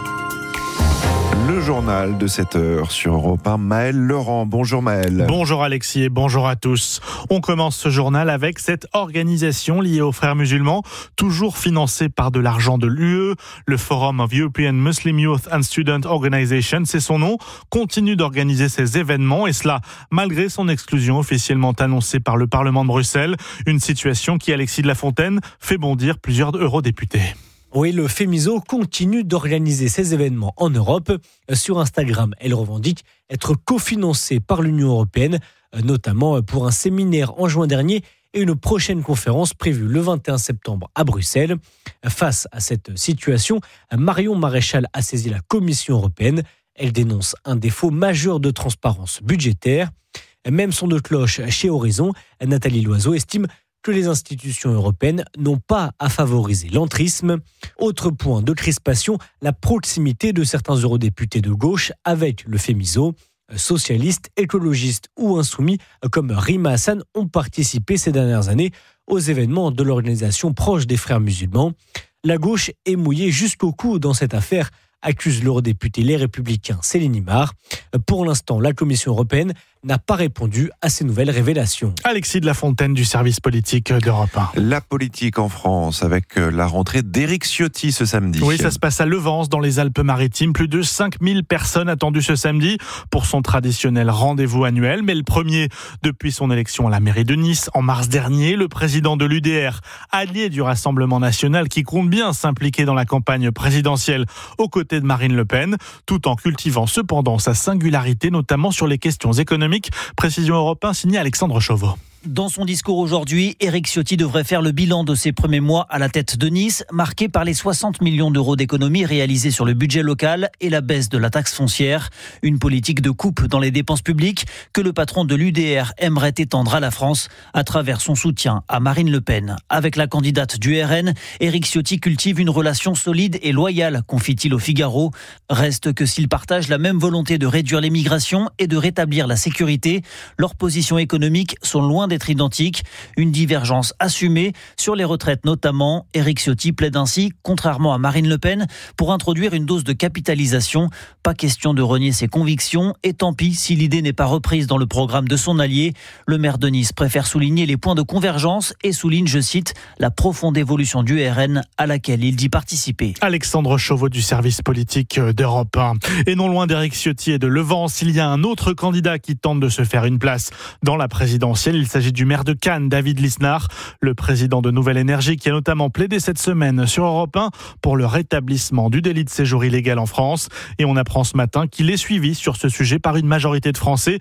Le journal de 7h sur Europe 1, Maël Laurent. Bonjour Maël. Bonjour Alexis et bonjour à tous. On commence ce journal avec cette organisation liée aux frères musulmans, toujours financée par de l'argent de l'UE. Le Forum of European Muslim Youth and Student Organization, c'est son nom, continue d'organiser ces événements et cela malgré son exclusion officiellement annoncée par le Parlement de Bruxelles. Une situation qui, Alexis de la Fontaine, fait bondir plusieurs eurodéputés. Oui, le FEMISO continue d'organiser ces événements en Europe. Sur Instagram, elle revendique être cofinancée par l'Union européenne, notamment pour un séminaire en juin dernier et une prochaine conférence prévue le 21 septembre à Bruxelles. Face à cette situation, Marion Maréchal a saisi la Commission européenne. Elle dénonce un défaut majeur de transparence budgétaire. Même son de cloche chez Horizon, Nathalie Loiseau estime que les institutions européennes n'ont pas à favoriser l'entrisme. Autre point de crispation, la proximité de certains eurodéputés de gauche avec le FEMISO. Socialistes, écologistes ou insoumis comme Rima Hassan ont participé ces dernières années aux événements de l'organisation proche des frères musulmans. La gauche est mouillée jusqu'au cou dans cette affaire, accuse l'eurodéputé Les Républicains Céline Imard. Pour l'instant, la Commission européenne n'a pas répondu à ces nouvelles révélations. Alexis de la Fontaine du service politique d'Europe 1. La politique en France avec la rentrée d'Éric Ciotti ce samedi. Oui, ça se passe à Levens dans les Alpes-Maritimes. Plus de 5000 personnes attendues ce samedi pour son traditionnel rendez-vous annuel. Mais le premier depuis son élection à la mairie de Nice en mars dernier. Le président de l'UDR, allié du Rassemblement national qui compte bien s'impliquer dans la campagne présidentielle aux côtés de Marine Le Pen, tout en cultivant cependant sa singularité, notamment sur les questions économiques. Précision Europe 1, signé Alexandre Chauveau. Dans son discours aujourd'hui, Éric Ciotti devrait faire le bilan de ses premiers mois à la tête de Nice, marqué par les 60 millions d'euros d'économies réalisées sur le budget local et la baisse de la taxe foncière. Une politique de coupe dans les dépenses publiques que le patron de l'UDR aimerait étendre à la France à travers son soutien à Marine Le Pen. Avec la candidate du RN, Éric Ciotti cultive une relation solide et loyale, confie-t-il au Figaro. Reste que s'ils partagent la même volonté de réduire l'immigration et de rétablir la sécurité, leurs positions économiques sont loin d'être identiques. Une divergence assumée sur les retraites notamment. Éric Ciotti plaide ainsi, contrairement à Marine Le Pen, pour introduire une dose de capitalisation. Pas question de renier ses convictions et tant pis si l'idée n'est pas reprise dans le programme de son allié. Le maire de Nice préfère souligner les points de convergence et souligne, je cite, la profonde évolution du RN à laquelle il dit participer. Alexandre Chauveau du service politique d'Europe 1. Et non loin d'Éric Ciotti et de Levens, il y a un autre candidat qui tente de se faire une place dans la présidentielle. Il s'agit s'agit du maire de Cannes, David Lisnard, le président de Nouvelle Énergie, qui a notamment plaidé cette semaine sur Europe 1 pour le rétablissement du délit de séjour illégal en France. Et on apprend ce matin qu'il est suivi sur ce sujet par une majorité de Français.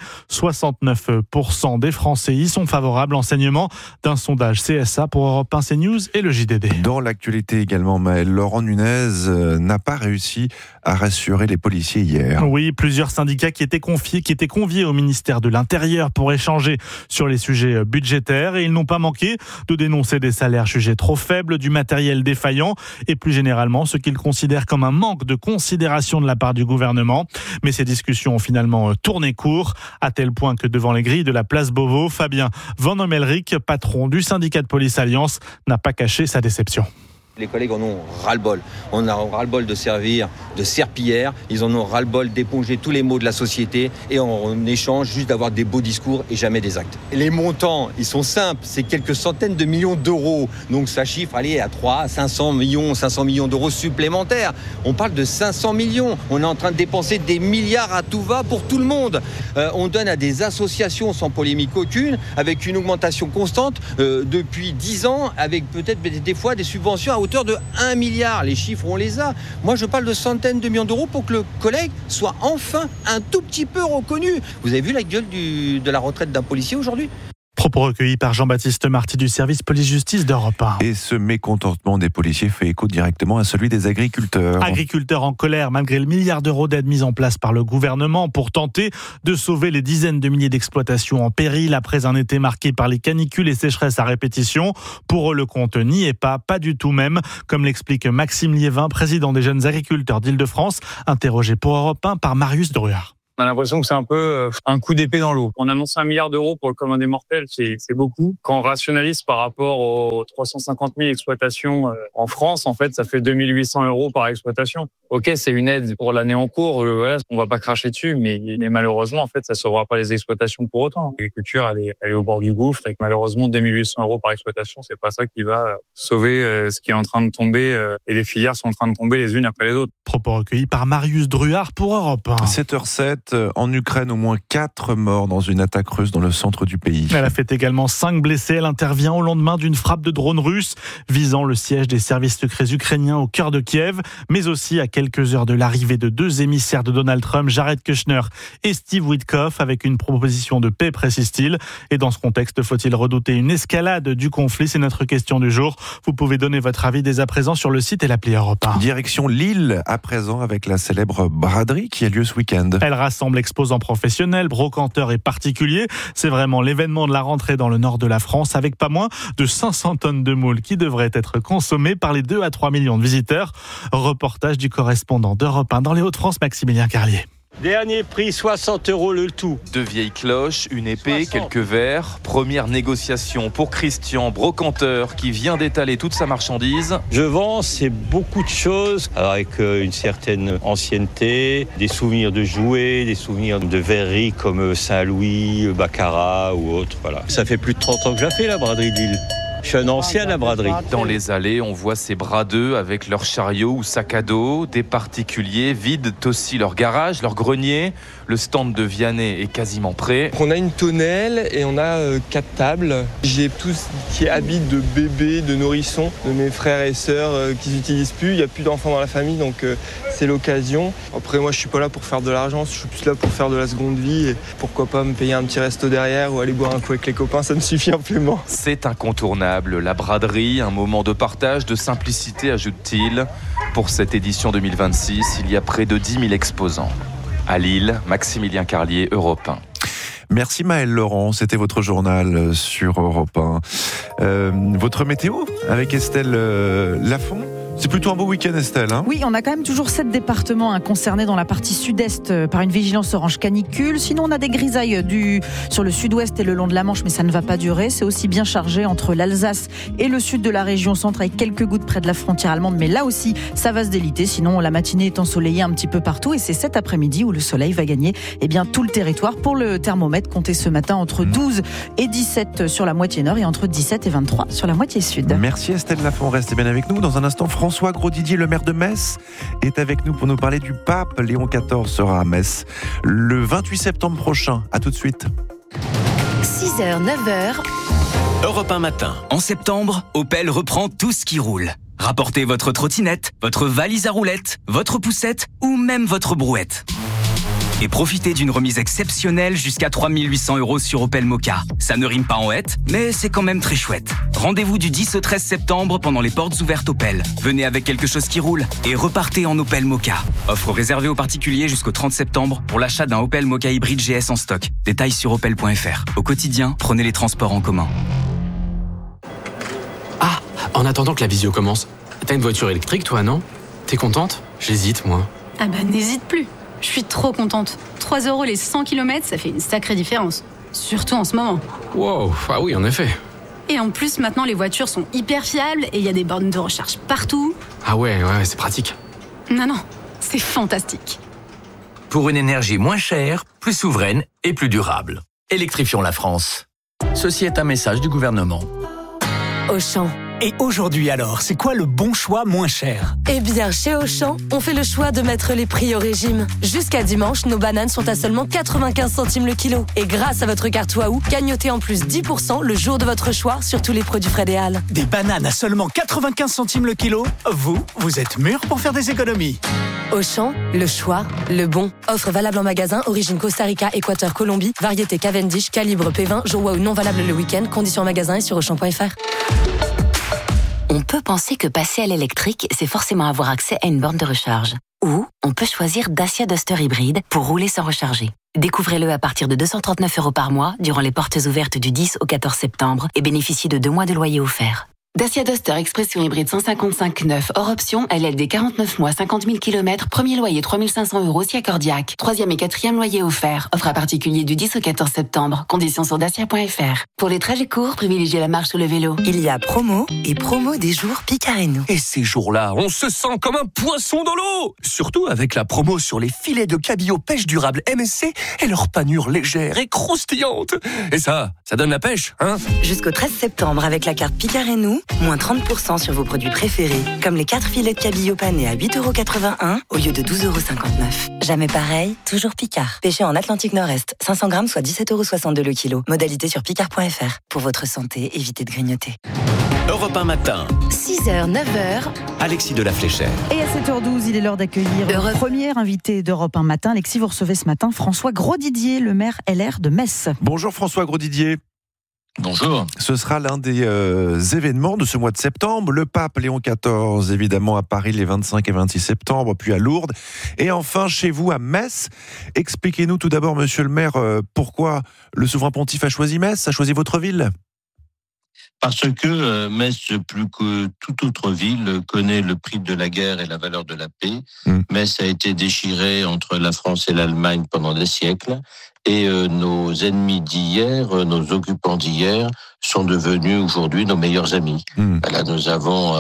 69% des Français y sont favorables. Enseignement d'un sondage CSA pour Europe 1 CNews et le JDD. Dans l'actualité également, Maël, Laurent Nunez n'a pas réussi à rassurer les policiers hier. Oui, plusieurs syndicats qui étaient conviés au ministère de l'Intérieur pour échanger sur les sujets budgétaires et ils n'ont pas manqué de dénoncer des salaires jugés trop faibles, du matériel défaillant et plus généralement ce qu'ils considèrent comme un manque de considération de la part du gouvernement. Mais ces discussions ont finalement tourné court, à tel point que devant les grilles de la place Beauvau, Fabien Van Omelric, patron du syndicat de police Alliance, n'a pas caché sa déception. Les collègues en ont ras-le-bol. On a ras-le-bol de servir de serpillière. Ils en ont ras-le-bol d'éponger tous les maux de la société et en échange juste d'avoir des beaux discours et jamais des actes. Les montants, ils sont simples. C'est quelques centaines de millions d'euros. Donc ça chiffre, allez, à 500 millions d'euros supplémentaires. On parle de 500 millions. On est en train de dépenser des milliards à tout va pour tout le monde. On donne à des associations sans polémique aucune, avec une augmentation constante depuis 10 ans, avec peut-être des fois des subventions à hauteur de 1 milliard. Les chiffres, on les a. Moi, je parle de centaines de millions d'euros pour que le collègue soit enfin un tout petit peu reconnu. Vous avez vu la gueule de la retraite d'un policier aujourd'hui ? Propos recueillis par Jean-Baptiste Marty du service police-justice d'Europe 1. Et ce mécontentement des policiers fait écho directement à celui des agriculteurs. Agriculteurs en colère malgré le milliard d'euros d'aide mise en place par le gouvernement pour tenter de sauver les dizaines de milliers d'exploitations en péril après un été marqué par les canicules et sécheresses à répétition. Pour eux, le compte n'y est pas du tout même, comme l'explique Maxime Liévin, président des jeunes agriculteurs d'Île-de-France, interrogé pour Europe 1 par Marius Druard. On a l'impression que c'est un peu un coup d'épée dans l'eau. On annonce 1 milliard d'euros pour le commun des mortels, c'est beaucoup. Quand on rationalise par rapport aux 350 000 exploitations en France, en fait, ça fait 2 800 euros par exploitation. Ok, c'est une aide pour l'année en cours, voilà, on va pas cracher dessus, mais malheureusement, en fait, ça sauvera pas les exploitations pour autant. L'agriculture, elle est au bord du gouffre, et que malheureusement, 2 800 euros par exploitation, c'est pas ça qui va sauver ce qui est en train de tomber, et les filières sont en train de tomber les unes après les autres. Propos recueillis par Marius Druard pour Europe 1. 7h07. En Ukraine, au moins 4 morts dans une attaque russe dans le centre du pays. Elle a fait également 5 blessés. Elle intervient au lendemain d'une frappe de drone russe visant le siège des services secrets ukrainiens au cœur de Kiev, mais aussi à quelques heures de l'arrivée de 2 émissaires de Donald Trump, Jared Kushner et Steve Witkoff, avec une proposition de paix, précise-t-il. Et dans ce contexte, faut-il redouter une escalade du conflit ? C'est notre question du jour. Vous pouvez donner votre avis dès à présent sur le site et l'appli Europe 1. Direction Lille, à présent, avec la célèbre braderie qui a lieu ce week-end. Elle rassemble exposants professionnels, brocanteurs et particuliers. C'est vraiment l'événement de la rentrée dans le nord de la France, avec pas moins de 500 tonnes de moules qui devraient être consommées par les 2 à 3 millions de visiteurs. Reportage du correspondant d'Europe 1 dans les Hauts-de-France, Maximilien Carlier. Dernier prix, 60 € le tout. 2 vieilles cloches, une épée, 60. Quelques verres. Première négociation pour Christian, brocanteur, qui vient d'étaler toute sa marchandise. Je vends, c'est beaucoup de choses, avec une certaine ancienneté, des souvenirs de jouets, des souvenirs de verreries comme Saint-Louis, Baccarat ou autre. Voilà. Ça fait plus de 30 ans que je la fais, la braderie de Lille. Je suis un ancien à la braderie. Dans les allées, on voit ces bradeux avec leurs chariots ou sacs à dos. Des particuliers vident aussi leur garage, leur grenier. Le stand de Vianney est quasiment prêt. On a une tonnelle et on a 4 tables. J'ai tout ce qui est habits de bébés, de nourrissons, de mes frères et sœurs qui n'utilisent plus. Il n'y a plus d'enfants dans la famille, donc c'est l'occasion. Après, moi, je suis pas là pour faire de l'argent. Je suis plus là pour faire de la seconde vie. Et pourquoi pas me payer un petit resto derrière ou aller boire un coup avec les copains, ça me suffit amplement. C'est incontournable. La braderie, un moment de partage, de simplicité, ajoute-t-il. Pour cette édition 2026, il y a près de 10 000 exposants. À Lille, Maximilien Carlier, Europe 1. Merci Maël Laurent, c'était votre journal sur Europe 1. Votre météo avec Estelle Lafont. C'est plutôt un beau week-end, Estelle. Oui, on a quand même toujours 7 départements concernés dans la partie sud-est par une vigilance orange canicule. Sinon, on a des grisailles sur le sud-ouest et le long de la Manche, mais ça ne va pas durer. C'est aussi bien chargé entre l'Alsace et le sud de la région centre, avec quelques gouttes près de la frontière allemande. Mais là aussi, ça va se déliter. Sinon, la matinée est ensoleillée un petit peu partout. Et c'est cet après-midi où le soleil va gagner tout le territoire. Pour le thermomètre, comptez ce matin entre 12 et 17 sur la moitié nord et entre 17 et 23 sur la moitié sud. Merci Estelle Lafont. Restez bien avec nous. Dans un instant, François Grosdidier, le maire de Metz, est avec nous pour nous parler du pape. Léon XIV sera à Metz le 28 septembre prochain. À tout de suite. 6h, 9h. Europe 1 matin. En septembre, Opel reprend tout ce qui roule. Rapportez votre trottinette, votre valise à roulettes, votre poussette ou même votre brouette. Et profitez d'une remise exceptionnelle jusqu'à 3 800 € sur Opel Mokka. Ça ne rime pas en hête, mais c'est quand même très chouette. Rendez-vous du 10 au 13 septembre pendant les portes ouvertes Opel. Venez avec quelque chose qui roule et repartez en Opel Mokka. Offre réservée aux particuliers jusqu'au 30 septembre pour l'achat d'un Opel Mokka hybride GS en stock. Détails sur opel.fr. Au quotidien, prenez les transports en commun. Ah, en attendant que la visio commence, t'as une voiture électrique toi, non? T'es contente? J'hésite, moi. Ah bah n'hésite plus. Je suis trop contente. 3 € les 100 km, ça fait une sacrée différence. Surtout en ce moment. Wow, ah oui, en effet. Et en plus, maintenant, les voitures sont hyper fiables et il y a des bornes de recharge partout. Ah ouais, c'est pratique. Non, c'est fantastique. Pour une énergie moins chère, plus souveraine et plus durable. Électrifions la France. Ceci est un message du gouvernement. Auchan. Et aujourd'hui alors, c'est quoi le bon choix moins cher? Eh bien, chez Auchan, on fait le choix de mettre les prix au régime. Jusqu'à dimanche, nos bananes sont à seulement 95 centimes le kilo. Et grâce à votre carte Waouh, gagnotez en plus 10% le jour de votre choix sur tous les produits Frédéal. Des bananes à seulement 95 centimes le kilo? Vous êtes mûrs pour faire des économies. Auchan, le choix, le bon. Offre valable en magasin, origine Costa Rica, Équateur, Colombie, variété Cavendish, calibre P20, jour Waouh non valable le week-end, conditions en magasin et sur Auchan.fr. On peut penser que passer à l'électrique, c'est forcément avoir accès à une borne de recharge. Ou on peut choisir Dacia Duster hybride pour rouler sans recharger. Découvrez-le à partir de 239 € par mois durant les portes ouvertes du 10 au 14 septembre et bénéficiez de 2 mois de loyer offert. Dacia Duster Expression hybride 155 neuf, hors option, LLD 49 mois, 50 000 km, premier loyer 3 500 € si accordiaque. 3e et 4e loyer offert. Offre à particulier du 10 au 14 septembre. Conditions sur dacia.fr. Pour les trajets courts, privilégiez la marche ou le vélo. Il y a promo et promo des jours Picareno. Et ces jours-là, on se sent comme un poisson dans l'eau. Surtout avec la promo sur les filets de cabillaud pêche durable MSC et leur panure légère et croustillante. Et ça donne la pêche, hein? Jusqu'au 13 septembre avec la carte Picareno, moins 30% sur vos produits préférés, comme les 4 filets de cabillaud panés à 8,81 € au lieu de 12,59 €. Jamais pareil, toujours Picard. Pêché en Atlantique Nord-Est, 500 grammes soit 17,62 € le kilo. Modalité sur picard.fr. Pour votre santé, évitez de grignoter. Europe 1 matin. 6h, 9h. Alexis de la Fléchère. Et à 7h12, il est l'heure d'accueillir le premier invité d'Europe 1 matin. Alexis, vous recevez ce matin François Grosdidier, le maire LR de Metz. Bonjour François Grosdidier. Bonjour. Ce sera l'un des événements de ce mois de septembre. Le pape Léon XIV, évidemment, à Paris les 25 et 26 septembre, puis à Lourdes. Et enfin, chez vous, à Metz. Expliquez-nous tout d'abord, monsieur le maire, pourquoi le souverain pontife a choisi Metz, a choisi votre ville ? Parce que Metz, plus que toute autre ville, connaît le prix de la guerre et la valeur de la paix. Metz a été déchirée entre la France et l'Allemagne pendant des siècles. Et nos ennemis d'hier, nos occupants d'hier, sont devenus aujourd'hui nos meilleurs amis. Là, nous avons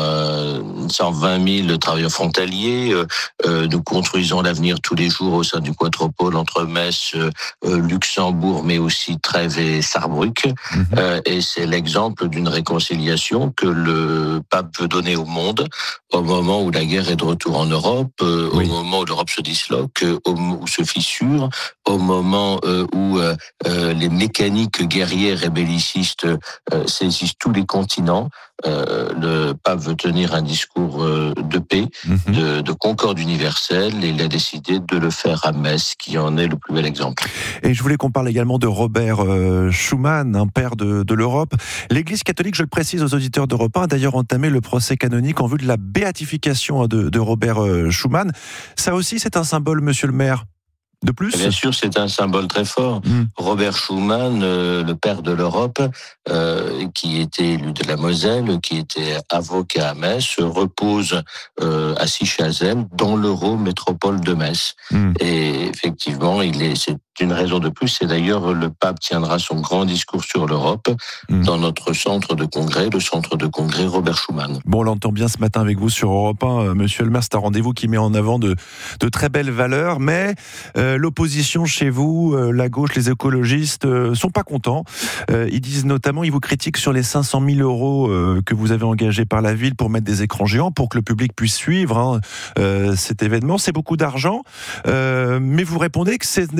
120 000 travailleurs frontaliers. Nous construisons l'avenir tous les jours au sein du Quatropôle entre Metz, Luxembourg, mais aussi Trèves et Sarrebruck. Et c'est l'exemple d'une réconciliation que le pape veut donner au monde au moment où la guerre est de retour en Europe, au moment où l'Europe se disloque, où se fissure, au moment où les mécaniques guerrières et bellicistes saisissent tous les continents. Le pape veut tenir un discours de paix, de concorde universelle, et il a décidé de le faire à Metz, qui en est le plus bel exemple. Et je voulais qu'on parle également de Robert Schuman, un père de l'Europe. L'Église catholique, je le précise aux auditeurs d'Europe 1, a d'ailleurs entamé le procès canonique en vue de la béatification de Robert Schuman. Ça aussi, c'est un symbole, monsieur le maire. De plus ? Bien sûr, c'est un symbole très fort. Robert Schuman, le père de l'Europe, qui était élu de la Moselle, qui était avocat à Metz, repose à Sichazel, dans l'Eurométropole de Metz. Et effectivement, c'est une raison de plus. Et d'ailleurs, le pape tiendra son grand discours sur l'Europe dans notre centre de congrès, le centre de congrès Robert Schuman. Bon, on l'entend bien ce matin avec vous sur Europe 1, monsieur le maire, c'est un rendez-vous qui met en avant de très belles valeurs, mais l'opposition chez vous, la gauche, les écologistes, sont pas contents. Ils disent notamment, ils vous critiquent sur les 500 000 € que vous avez engagés par la ville pour mettre des écrans géants, pour que le public puisse suivre cet événement. C'est beaucoup d'argent, mais vous répondez que ce n'est pas qu'une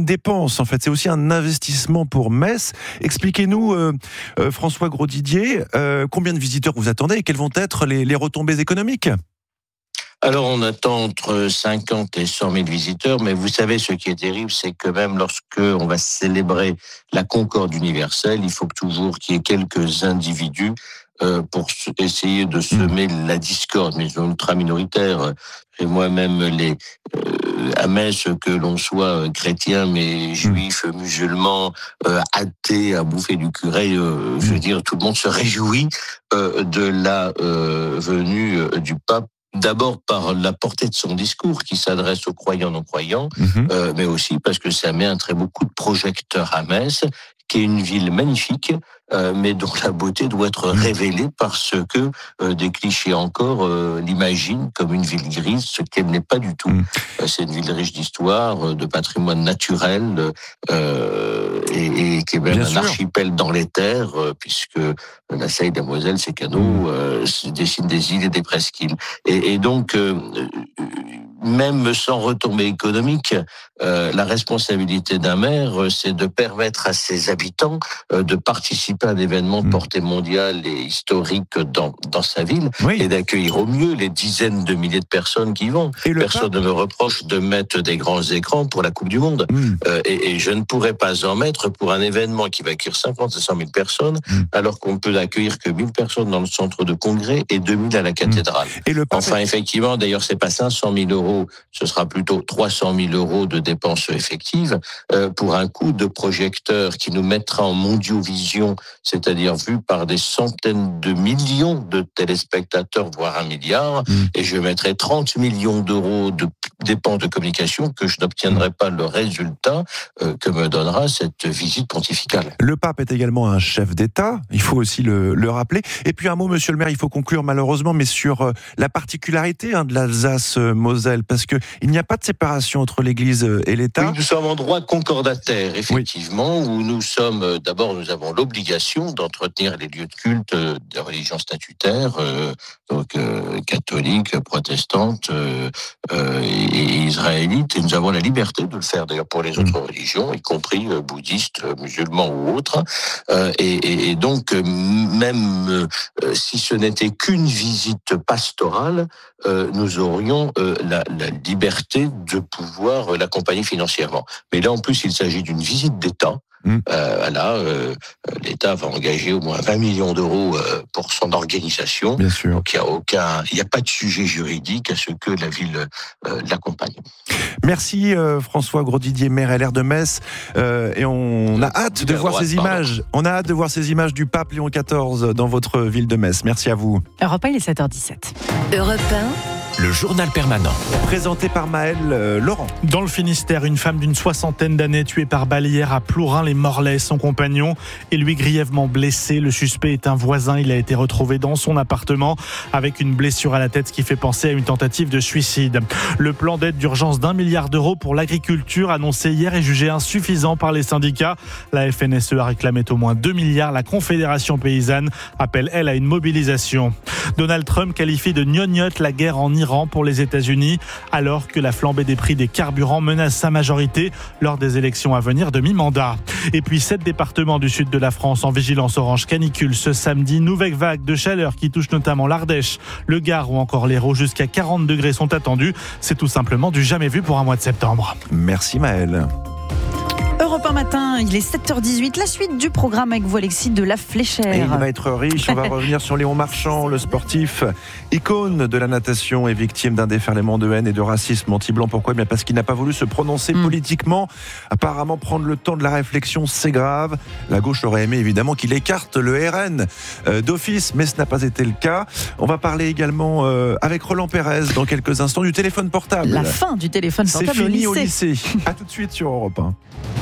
une dépense, en fait. C'est aussi un investissement pour Metz. Expliquez-nous, François Grosdidier, combien de visiteurs vous attendez et quelles vont être les retombées économiques ? Alors, on attend entre 50 et 100 000 visiteurs, mais vous savez, ce qui est terrible, c'est que même lorsque on va célébrer la Concorde universelle, il faut toujours qu'il y ait quelques individus pour essayer de semer la discorde, mais ultra minoritaire. Et moi-même, à Metz, que l'on soit chrétien, mais juif, musulman, athée, à bouffer du curé, je veux dire, tout le monde se réjouit de la venue du pape. D'abord par la portée de son discours qui s'adresse aux croyants non-croyants, mais aussi parce que ça met un très beau coup de projecteur à Metz, qui est une ville magnifique, mais dont la beauté doit être révélée parce que des clichés encore l'imaginent comme une ville grise, ce qu'elle n'est pas du tout. C'est une ville riche d'histoire, de patrimoine naturel, et qui est même un archipel dans les terres, puisque la Seille-et-Moselle, ses canaux dessinent des îles et des presqu'îles. Et donc, même sans retombée économique, la responsabilité d'un maire, c'est de permettre à ses habitants de participer à un événement de portée mondiale et historique dans sa ville, et d'accueillir au mieux les dizaines de milliers de personnes qui y vont. Personne ne me reproche de mettre des grands écrans pour la Coupe du Monde. Et je ne pourrais pas en mettre pour un événement qui va accueillir 50 à 100 000 personnes, alors qu'on peut accueillir que 1000 personnes dans le centre de congrès et 2000 à la cathédrale. Enfin, effectivement, d'ailleurs, c'est pas 500 000 euros, ce sera plutôt 300 000 euros de dépenses effectives pour un coup de projecteur qui nous mettra en mondiovision, c'est-à-dire vu par des centaines de millions de téléspectateurs, voire 1 milliard, et je mettrai 30 millions d'euros de dépenses de communication que je n'obtiendrai pas le résultat que me donnera cette visite pontificale. Le pape est également un chef d'État, il faut aussi le rappeler. Et puis un mot, monsieur le maire, il faut conclure malheureusement, mais sur la particularité de l'Alsace-Moselle, parce qu'il n'y a pas de séparation entre l'Église et l'État. Oui, nous sommes en droit concordataire, effectivement, où nous sommes, d'abord, nous avons l'obligation d'entretenir les lieux de culte des religions statutaires, donc catholiques, protestantes et israélites, et nous avons la liberté de le faire, d'ailleurs, pour les autres religions, y compris bouddhistes, musulmans ou autres. Et donc, même si ce n'était qu'une visite pastorale, nous aurions la liberté de pouvoir l'accompagner financièrement. Mais là, en plus, il s'agit d'une visite d'État. L'État va engager au moins 20 millions d'euros pour son organisation. Bien sûr. Donc il n'y a pas de sujet juridique à ce que la ville l'accompagne. Merci François Grosdidier, maire LR de Metz. Et on a hâte de voir ces images. On a hâte de voir ces images du pape Léon XIV dans votre ville de Metz. Merci à vous. Europe 1, il est 7h17. Europe 1, le journal permanent. Présenté par Maëlle Laurent. Dans le Finistère, une femme d'une 60aine d'années tuée par balle hier à Plourin-les-Morlaix. Son compagnon est lui grièvement blessé. Le suspect est un voisin. Il a été retrouvé dans son appartement avec une blessure à la tête, ce qui fait penser à une tentative de suicide. Le plan d'aide d'urgence d'1 milliard d'euros pour l'agriculture annoncé hier est jugé insuffisant par les syndicats. La FNSE a réclamé au moins 2 milliards. La Confédération paysanne appelle, elle, à une mobilisation. Donald Trump qualifie de gnognotte la guerre en Iran pour les États-Unis, alors que la flambée des prix des carburants menace sa majorité lors des élections à venir de mi-mandat. Et puis 7 départements du sud de la France en vigilance orange canicule ce samedi. Nouvelle vague de chaleur qui touche notamment l'Ardèche, le Gard ou encore l'Hérault. Jusqu'à 40 degrés sont attendus. C'est tout simplement du jamais vu pour un mois de septembre. Merci Maëlle. Europe 1 matin, il est 7h18. La suite du programme avec vous, Alexis de la Fléchère. Et il va être riche. On va revenir sur Léon Marchand, le sportif, icône de la natation et victime d'un déferlement de haine et de racisme anti-blanc. Pourquoi ? Bien parce qu'il n'a pas voulu se prononcer politiquement. Apparemment, prendre le temps de la réflexion, c'est grave. La gauche aurait aimé évidemment qu'il écarte le RN d'office, mais ce n'a pas été le cas. On va parler également avec Roland Pérez dans quelques instants du téléphone portable. La fin du téléphone portable. C'est fini au lycée. A tout de suite sur Europe 1.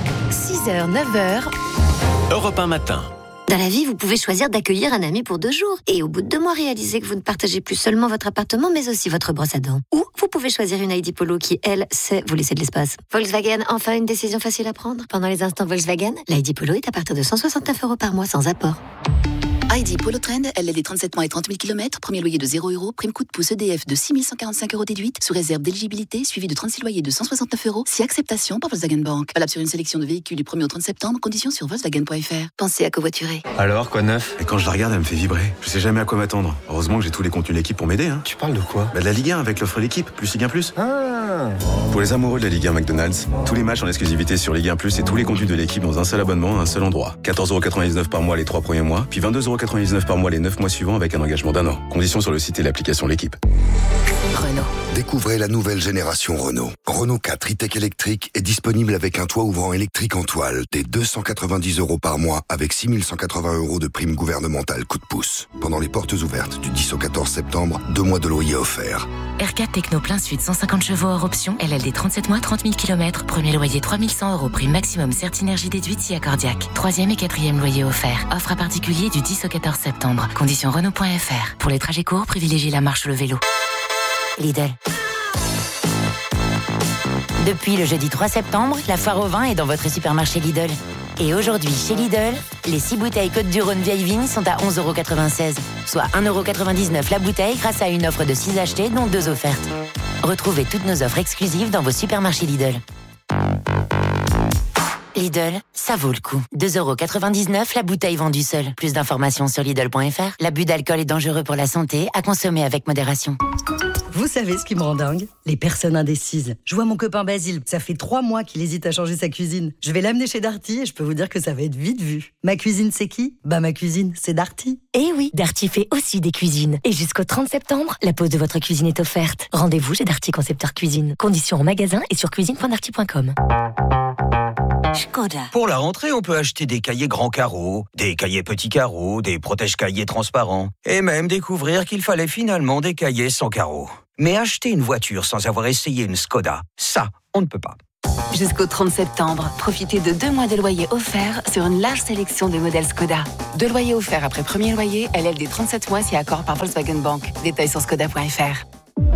6h, 9h, Europe 1 matin. Dans la vie, vous pouvez choisir d'accueillir un ami pour 2 jours. Et au bout de 2 mois, réaliser que vous ne partagez plus seulement votre appartement, mais aussi votre brosse à dents. Ou vous pouvez choisir une ID Polo qui, elle, sait vous laisser de l'espace. Volkswagen, enfin une décision facile à prendre. Pendant les instants Volkswagen, l'ID Polo est à partir de 169 € par mois sans apport. Heidi Polo Trend, LLD 37 mois et 30 000 km, premier loyer de 0 €, prime coup de pouce EDF de 6 145 € déduite, sous réserve d'éligibilité, suivi de 36 loyers de 169 €, si acceptation par Volkswagen Bank. Valable sur une sélection de véhicules du 1er au 30 septembre, conditions sur Volkswagen.fr. Pensez à covoiturer. Alors, quoi de neuf? Et quand je la regarde, elle me fait vibrer. Je sais jamais à quoi m'attendre. Heureusement que j'ai tous les contenus de l'équipe pour m'aider. Tu parles de quoi? De la Ligue 1 avec l'offre l'équipe, plus Ligue 1 Plus. Pour les amoureux de la Ligue 1 McDonald's, tous les matchs en exclusivité sur Ligue 1 Plus et tous les contenus de l'équipe dans un seul abonnement à un seul endroit. 14,99 € par mois les 3 premiers mois, puis 22,99 € par mois les 9 mois suivants avec un engagement d'1 an. Conditions sur le site et l'application L'équipe. Renault. Découvrez la nouvelle génération Renault. Renault 4 e-tech électrique est disponible avec un toit ouvrant électrique en toile dès 290 € par mois avec 6 180 € de prime gouvernementale coup de pouce. Pendant les portes ouvertes du 10 au 14 septembre, 2 mois de loyer offerts. R4 Techno plein sud, 150 chevaux hors option, LLD 37 mois, 30 000 km, premier loyer 3 100 €, prime maximum Certinergie déduite si accordiaque. 3e et 4e loyer offert. Offre à particulier du 10 au 14 septembre. Conditions Renault.fr. Pour les trajets courts, privilégiez la marche ou le vélo. Lidl. Depuis le jeudi 3 septembre, la foire au vin est dans votre supermarché Lidl. Et aujourd'hui, chez Lidl, les 6 bouteilles Côte-du-Rhône vieille vigne sont à 11,96 €, soit 1,99 € la bouteille grâce à une offre de 6 achetés, dont 2 offertes. Retrouvez toutes nos offres exclusives dans vos supermarchés Lidl. Lidl, ça vaut le coup. 2,99 € la bouteille vendue seule. Plus d'informations sur Lidl.fr. L'abus d'alcool est dangereux pour la santé, à consommer avec modération. Vous savez ce qui me rend dingue? Les personnes indécises. Je vois mon copain Basile, ça fait 3 mois qu'il hésite à changer sa cuisine. Je vais l'amener chez Darty et je peux vous dire que ça va être vite vu. Ma cuisine, c'est qui? Ma cuisine, c'est Darty. Eh oui, Darty fait aussi des cuisines. Et jusqu'au 30 septembre, la pose de votre cuisine est offerte. Rendez-vous chez Darty Concepteur Cuisine. Conditions en magasin et sur cuisine.darty.com. Škoda. Pour la rentrée, on peut acheter des cahiers grands carreaux, des cahiers petits carreaux, des protège-cahiers transparents, et même découvrir qu'il fallait finalement des cahiers sans carreaux. Mais acheter une voiture sans avoir essayé une Škoda, ça, on ne peut pas. Jusqu'au 30 septembre, profitez de 2 mois de loyer offerts sur une large sélection de modèles Škoda. 2 loyers offerts après premier loyer, LLD 37 mois si accord par Volkswagen Bank. Détails sur Škoda.fr.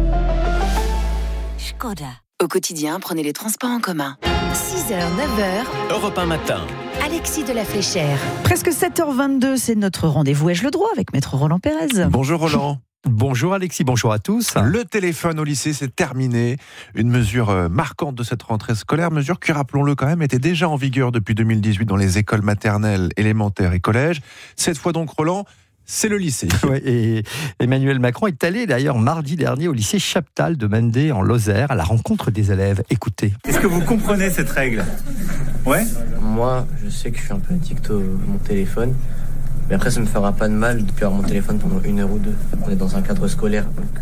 Škoda. Au quotidien, prenez les transports en commun. 6h, 9h. Europe 1 matin. Alexis de la Fléchère. Presque 7h22, c'est notre rendez-vous Ai-je le droit avec Maître Roland Pérez. Bonjour Roland. Bonjour Alexis, bonjour à tous. Le téléphone au lycée, c'est terminé. Une mesure marquante de cette rentrée scolaire, mesure qui, rappelons-le quand même, était déjà en vigueur depuis 2018 dans les écoles maternelles, élémentaires et collèges. Cette fois donc, Roland, c'est le lycée. Ouais, et Emmanuel Macron est allé d'ailleurs mardi dernier au lycée Chaptal de Mendé en Lozère à la rencontre des élèves. Écoutez. Est-ce que vous comprenez cette règle? Ouais. Moi, je sais que je suis un peu addict à mon téléphone. Mais après, ça ne me fera pas de mal de perdre mon téléphone pendant 1 heure ou 2. On est dans un cadre scolaire.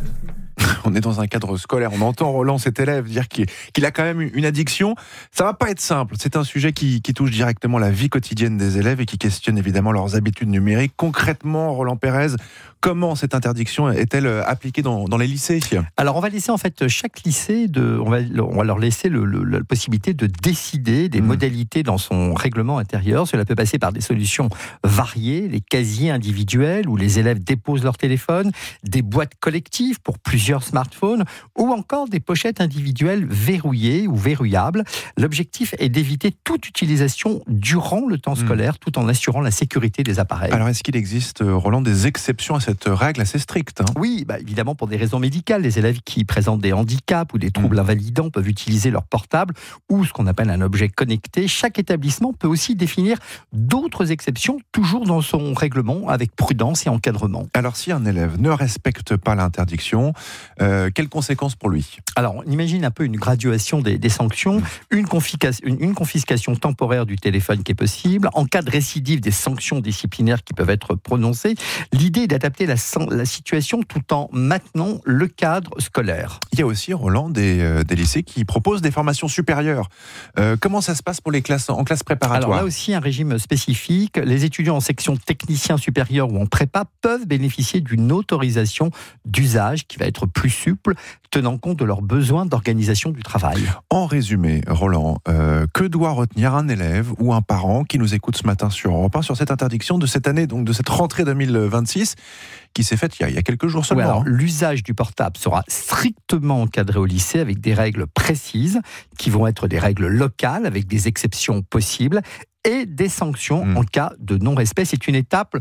On est dans un cadre scolaire. On entend Roland, cet élève, dire qu'il a quand même une addiction. Ça va pas être simple. C'est un sujet qui touche directement la vie quotidienne des élèves et qui questionne évidemment leurs habitudes numériques. Concrètement, Roland Pérez, comment cette interdiction est-elle appliquée dans les lycées? Alors, on va laisser en fait chaque lycée, on va leur laisser la possibilité de décider des modalités dans son règlement intérieur. Cela peut passer par des solutions variées, les casiers individuels où les élèves déposent leur téléphone, des boîtes collectives pour plusieurs smartphones ou encore des pochettes individuelles verrouillées ou verrouillables. L'objectif est d'éviter toute utilisation durant le temps scolaire tout en assurant la sécurité des appareils. Alors, est-ce qu'il existe, Roland, des exceptions à cette règle assez stricte? Oui, évidemment pour des raisons médicales. Les élèves qui présentent des handicaps ou des troubles invalidants peuvent utiliser leur portable ou ce qu'on appelle un objet connecté. Chaque établissement peut aussi définir d'autres exceptions, toujours dans son règlement, avec prudence et encadrement. Alors, si un élève ne respecte pas l'interdiction, quelles conséquences pour lui? Alors, on imagine un peu une graduation des sanctions, une confiscation temporaire du téléphone qui est possible, en cas de récidive, des sanctions disciplinaires qui peuvent être prononcées. L'idée est d'adapter la situation tout en maintenant le cadre scolaire. Il y a aussi, Roland, des lycées qui proposent des formations supérieures. Comment ça se passe pour les classes en classe préparatoire? Alors là aussi, un régime spécifique. Les étudiants en section technicien supérieur ou en prépa peuvent bénéficier d'une autorisation d'usage qui va être plus souple, tenant compte de leurs besoins d'organisation du travail. En résumé, Roland, que doit retenir un élève ou un parent qui nous écoute ce matin sur Europe 1 sur cette interdiction de cette année, donc de cette rentrée 2026 qui s'est faite il y a quelques jours seulement? Alors, l'usage du portable sera strictement encadré au lycée avec des règles précises qui vont être des règles locales avec des exceptions possibles et des sanctions en cas de non-respect. C'est une étape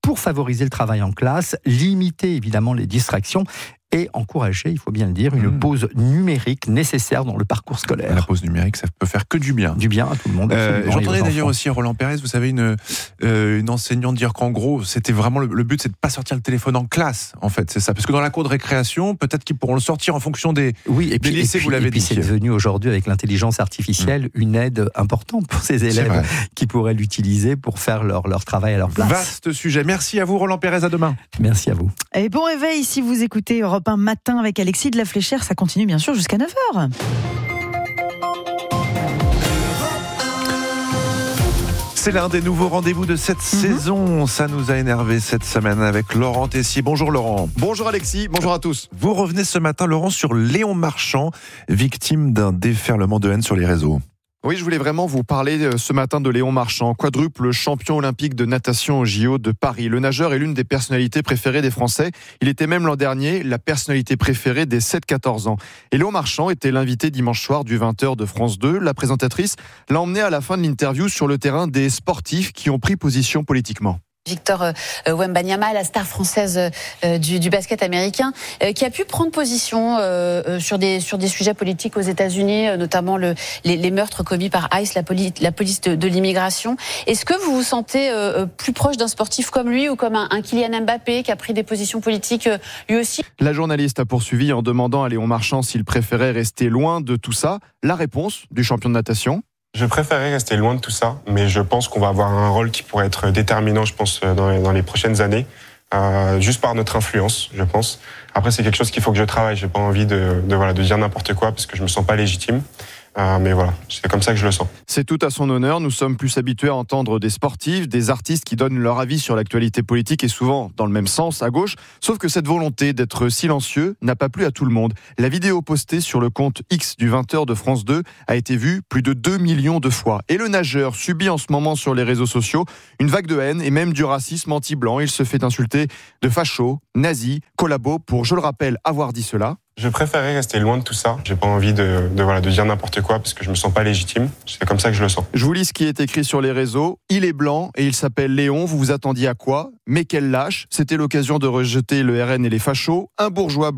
pour favoriser le travail en classe, limiter évidemment les distractions et encourager, il faut bien le dire, une pause numérique nécessaire dans le parcours scolaire. La pause numérique, ça peut faire que du bien. Du bien à tout le monde. J'entendais d'ailleurs aussi Roland Pérez, vous savez, une enseignante dire qu'en gros, c'était vraiment le but, c'est de ne pas sortir le téléphone en classe, en fait, c'est ça. Parce que dans la cour de récréation, peut-être qu'ils pourront le sortir en fonction des lycées, vous l'avez dit. C'est devenu aujourd'hui, avec l'intelligence artificielle, une aide importante pour ces élèves qui pourraient l'utiliser pour faire leur travail à leur place. Vaste sujet. Merci à vous, Roland Pérez, à demain. Merci à vous. Et bon réveil si vous écoutez Europe 1 matin avec Alexis de la Fléchère, ça continue bien sûr jusqu'à 9h. C'est l'un des nouveaux rendez-vous de cette saison. Ça nous a énervé cette semaine avec Laurent Tessier. Bonjour Laurent. Bonjour Alexis, bonjour à tous. Vous revenez ce matin, Laurent, sur Léon Marchand, victime d'un déferlement de haine sur les réseaux. Oui, je voulais vraiment vous parler ce matin de Léon Marchand, quadruple champion olympique de natation au JO de Paris. Le nageur est l'une des personnalités préférées des Français. Il était même l'an dernier la personnalité préférée des 7-14 ans. Et Léon Marchand était l'invité dimanche soir du 20h de France 2. La présentatrice l'a emmené à la fin de l'interview sur le terrain des sportifs qui ont pris position politiquement. Victor Wembanyama, la star française du basket américain, qui a pu prendre position sur des sujets politiques aux États-Unis, notamment les meurtres commis par ICE, la police de l'immigration. Est-ce que vous vous sentez plus proche d'un sportif comme lui ou comme un Kylian Mbappé qui a pris des positions politiques lui aussi ? La journaliste a poursuivi en demandant à Léon Marchand s'il préférait rester loin de tout ça. La réponse du champion de natation : je préférerais rester loin de tout ça, mais je pense qu'on va avoir un rôle qui pourrait être déterminant, je pense, dans les prochaines années, juste par notre influence, je pense. Après, c'est quelque chose qu'il faut que je travaille. J'ai pas envie de dire n'importe quoi parce que je me sens pas légitime. Mais voilà, c'est comme ça que je le sens. C'est tout à son honneur. Nous sommes plus habitués à entendre des sportifs, des artistes qui donnent leur avis sur l'actualité politique et souvent dans le même sens, à gauche. Sauf que cette volonté d'être silencieux n'a pas plu à tout le monde. La vidéo postée sur le compte X du 20h de France 2 a été vue plus de 2 millions de fois. Et le nageur subit en ce moment sur les réseaux sociaux une vague de haine et même du racisme anti-blanc. Il se fait insulter de facho, nazi, collabo pour, je le rappelle, avoir dit cela. Je préférerais rester loin de tout ça. J'ai pas envie de dire n'importe quoi parce que je me sens pas légitime. C'est comme ça que je le sens. Je vous lis ce qui est écrit sur les réseaux. Il est blanc et il s'appelle Léon. Vous vous attendiez à quoi ? Mais quel lâche. C'était l'occasion de rejeter le RN et les fachos. Un bourgeois blanc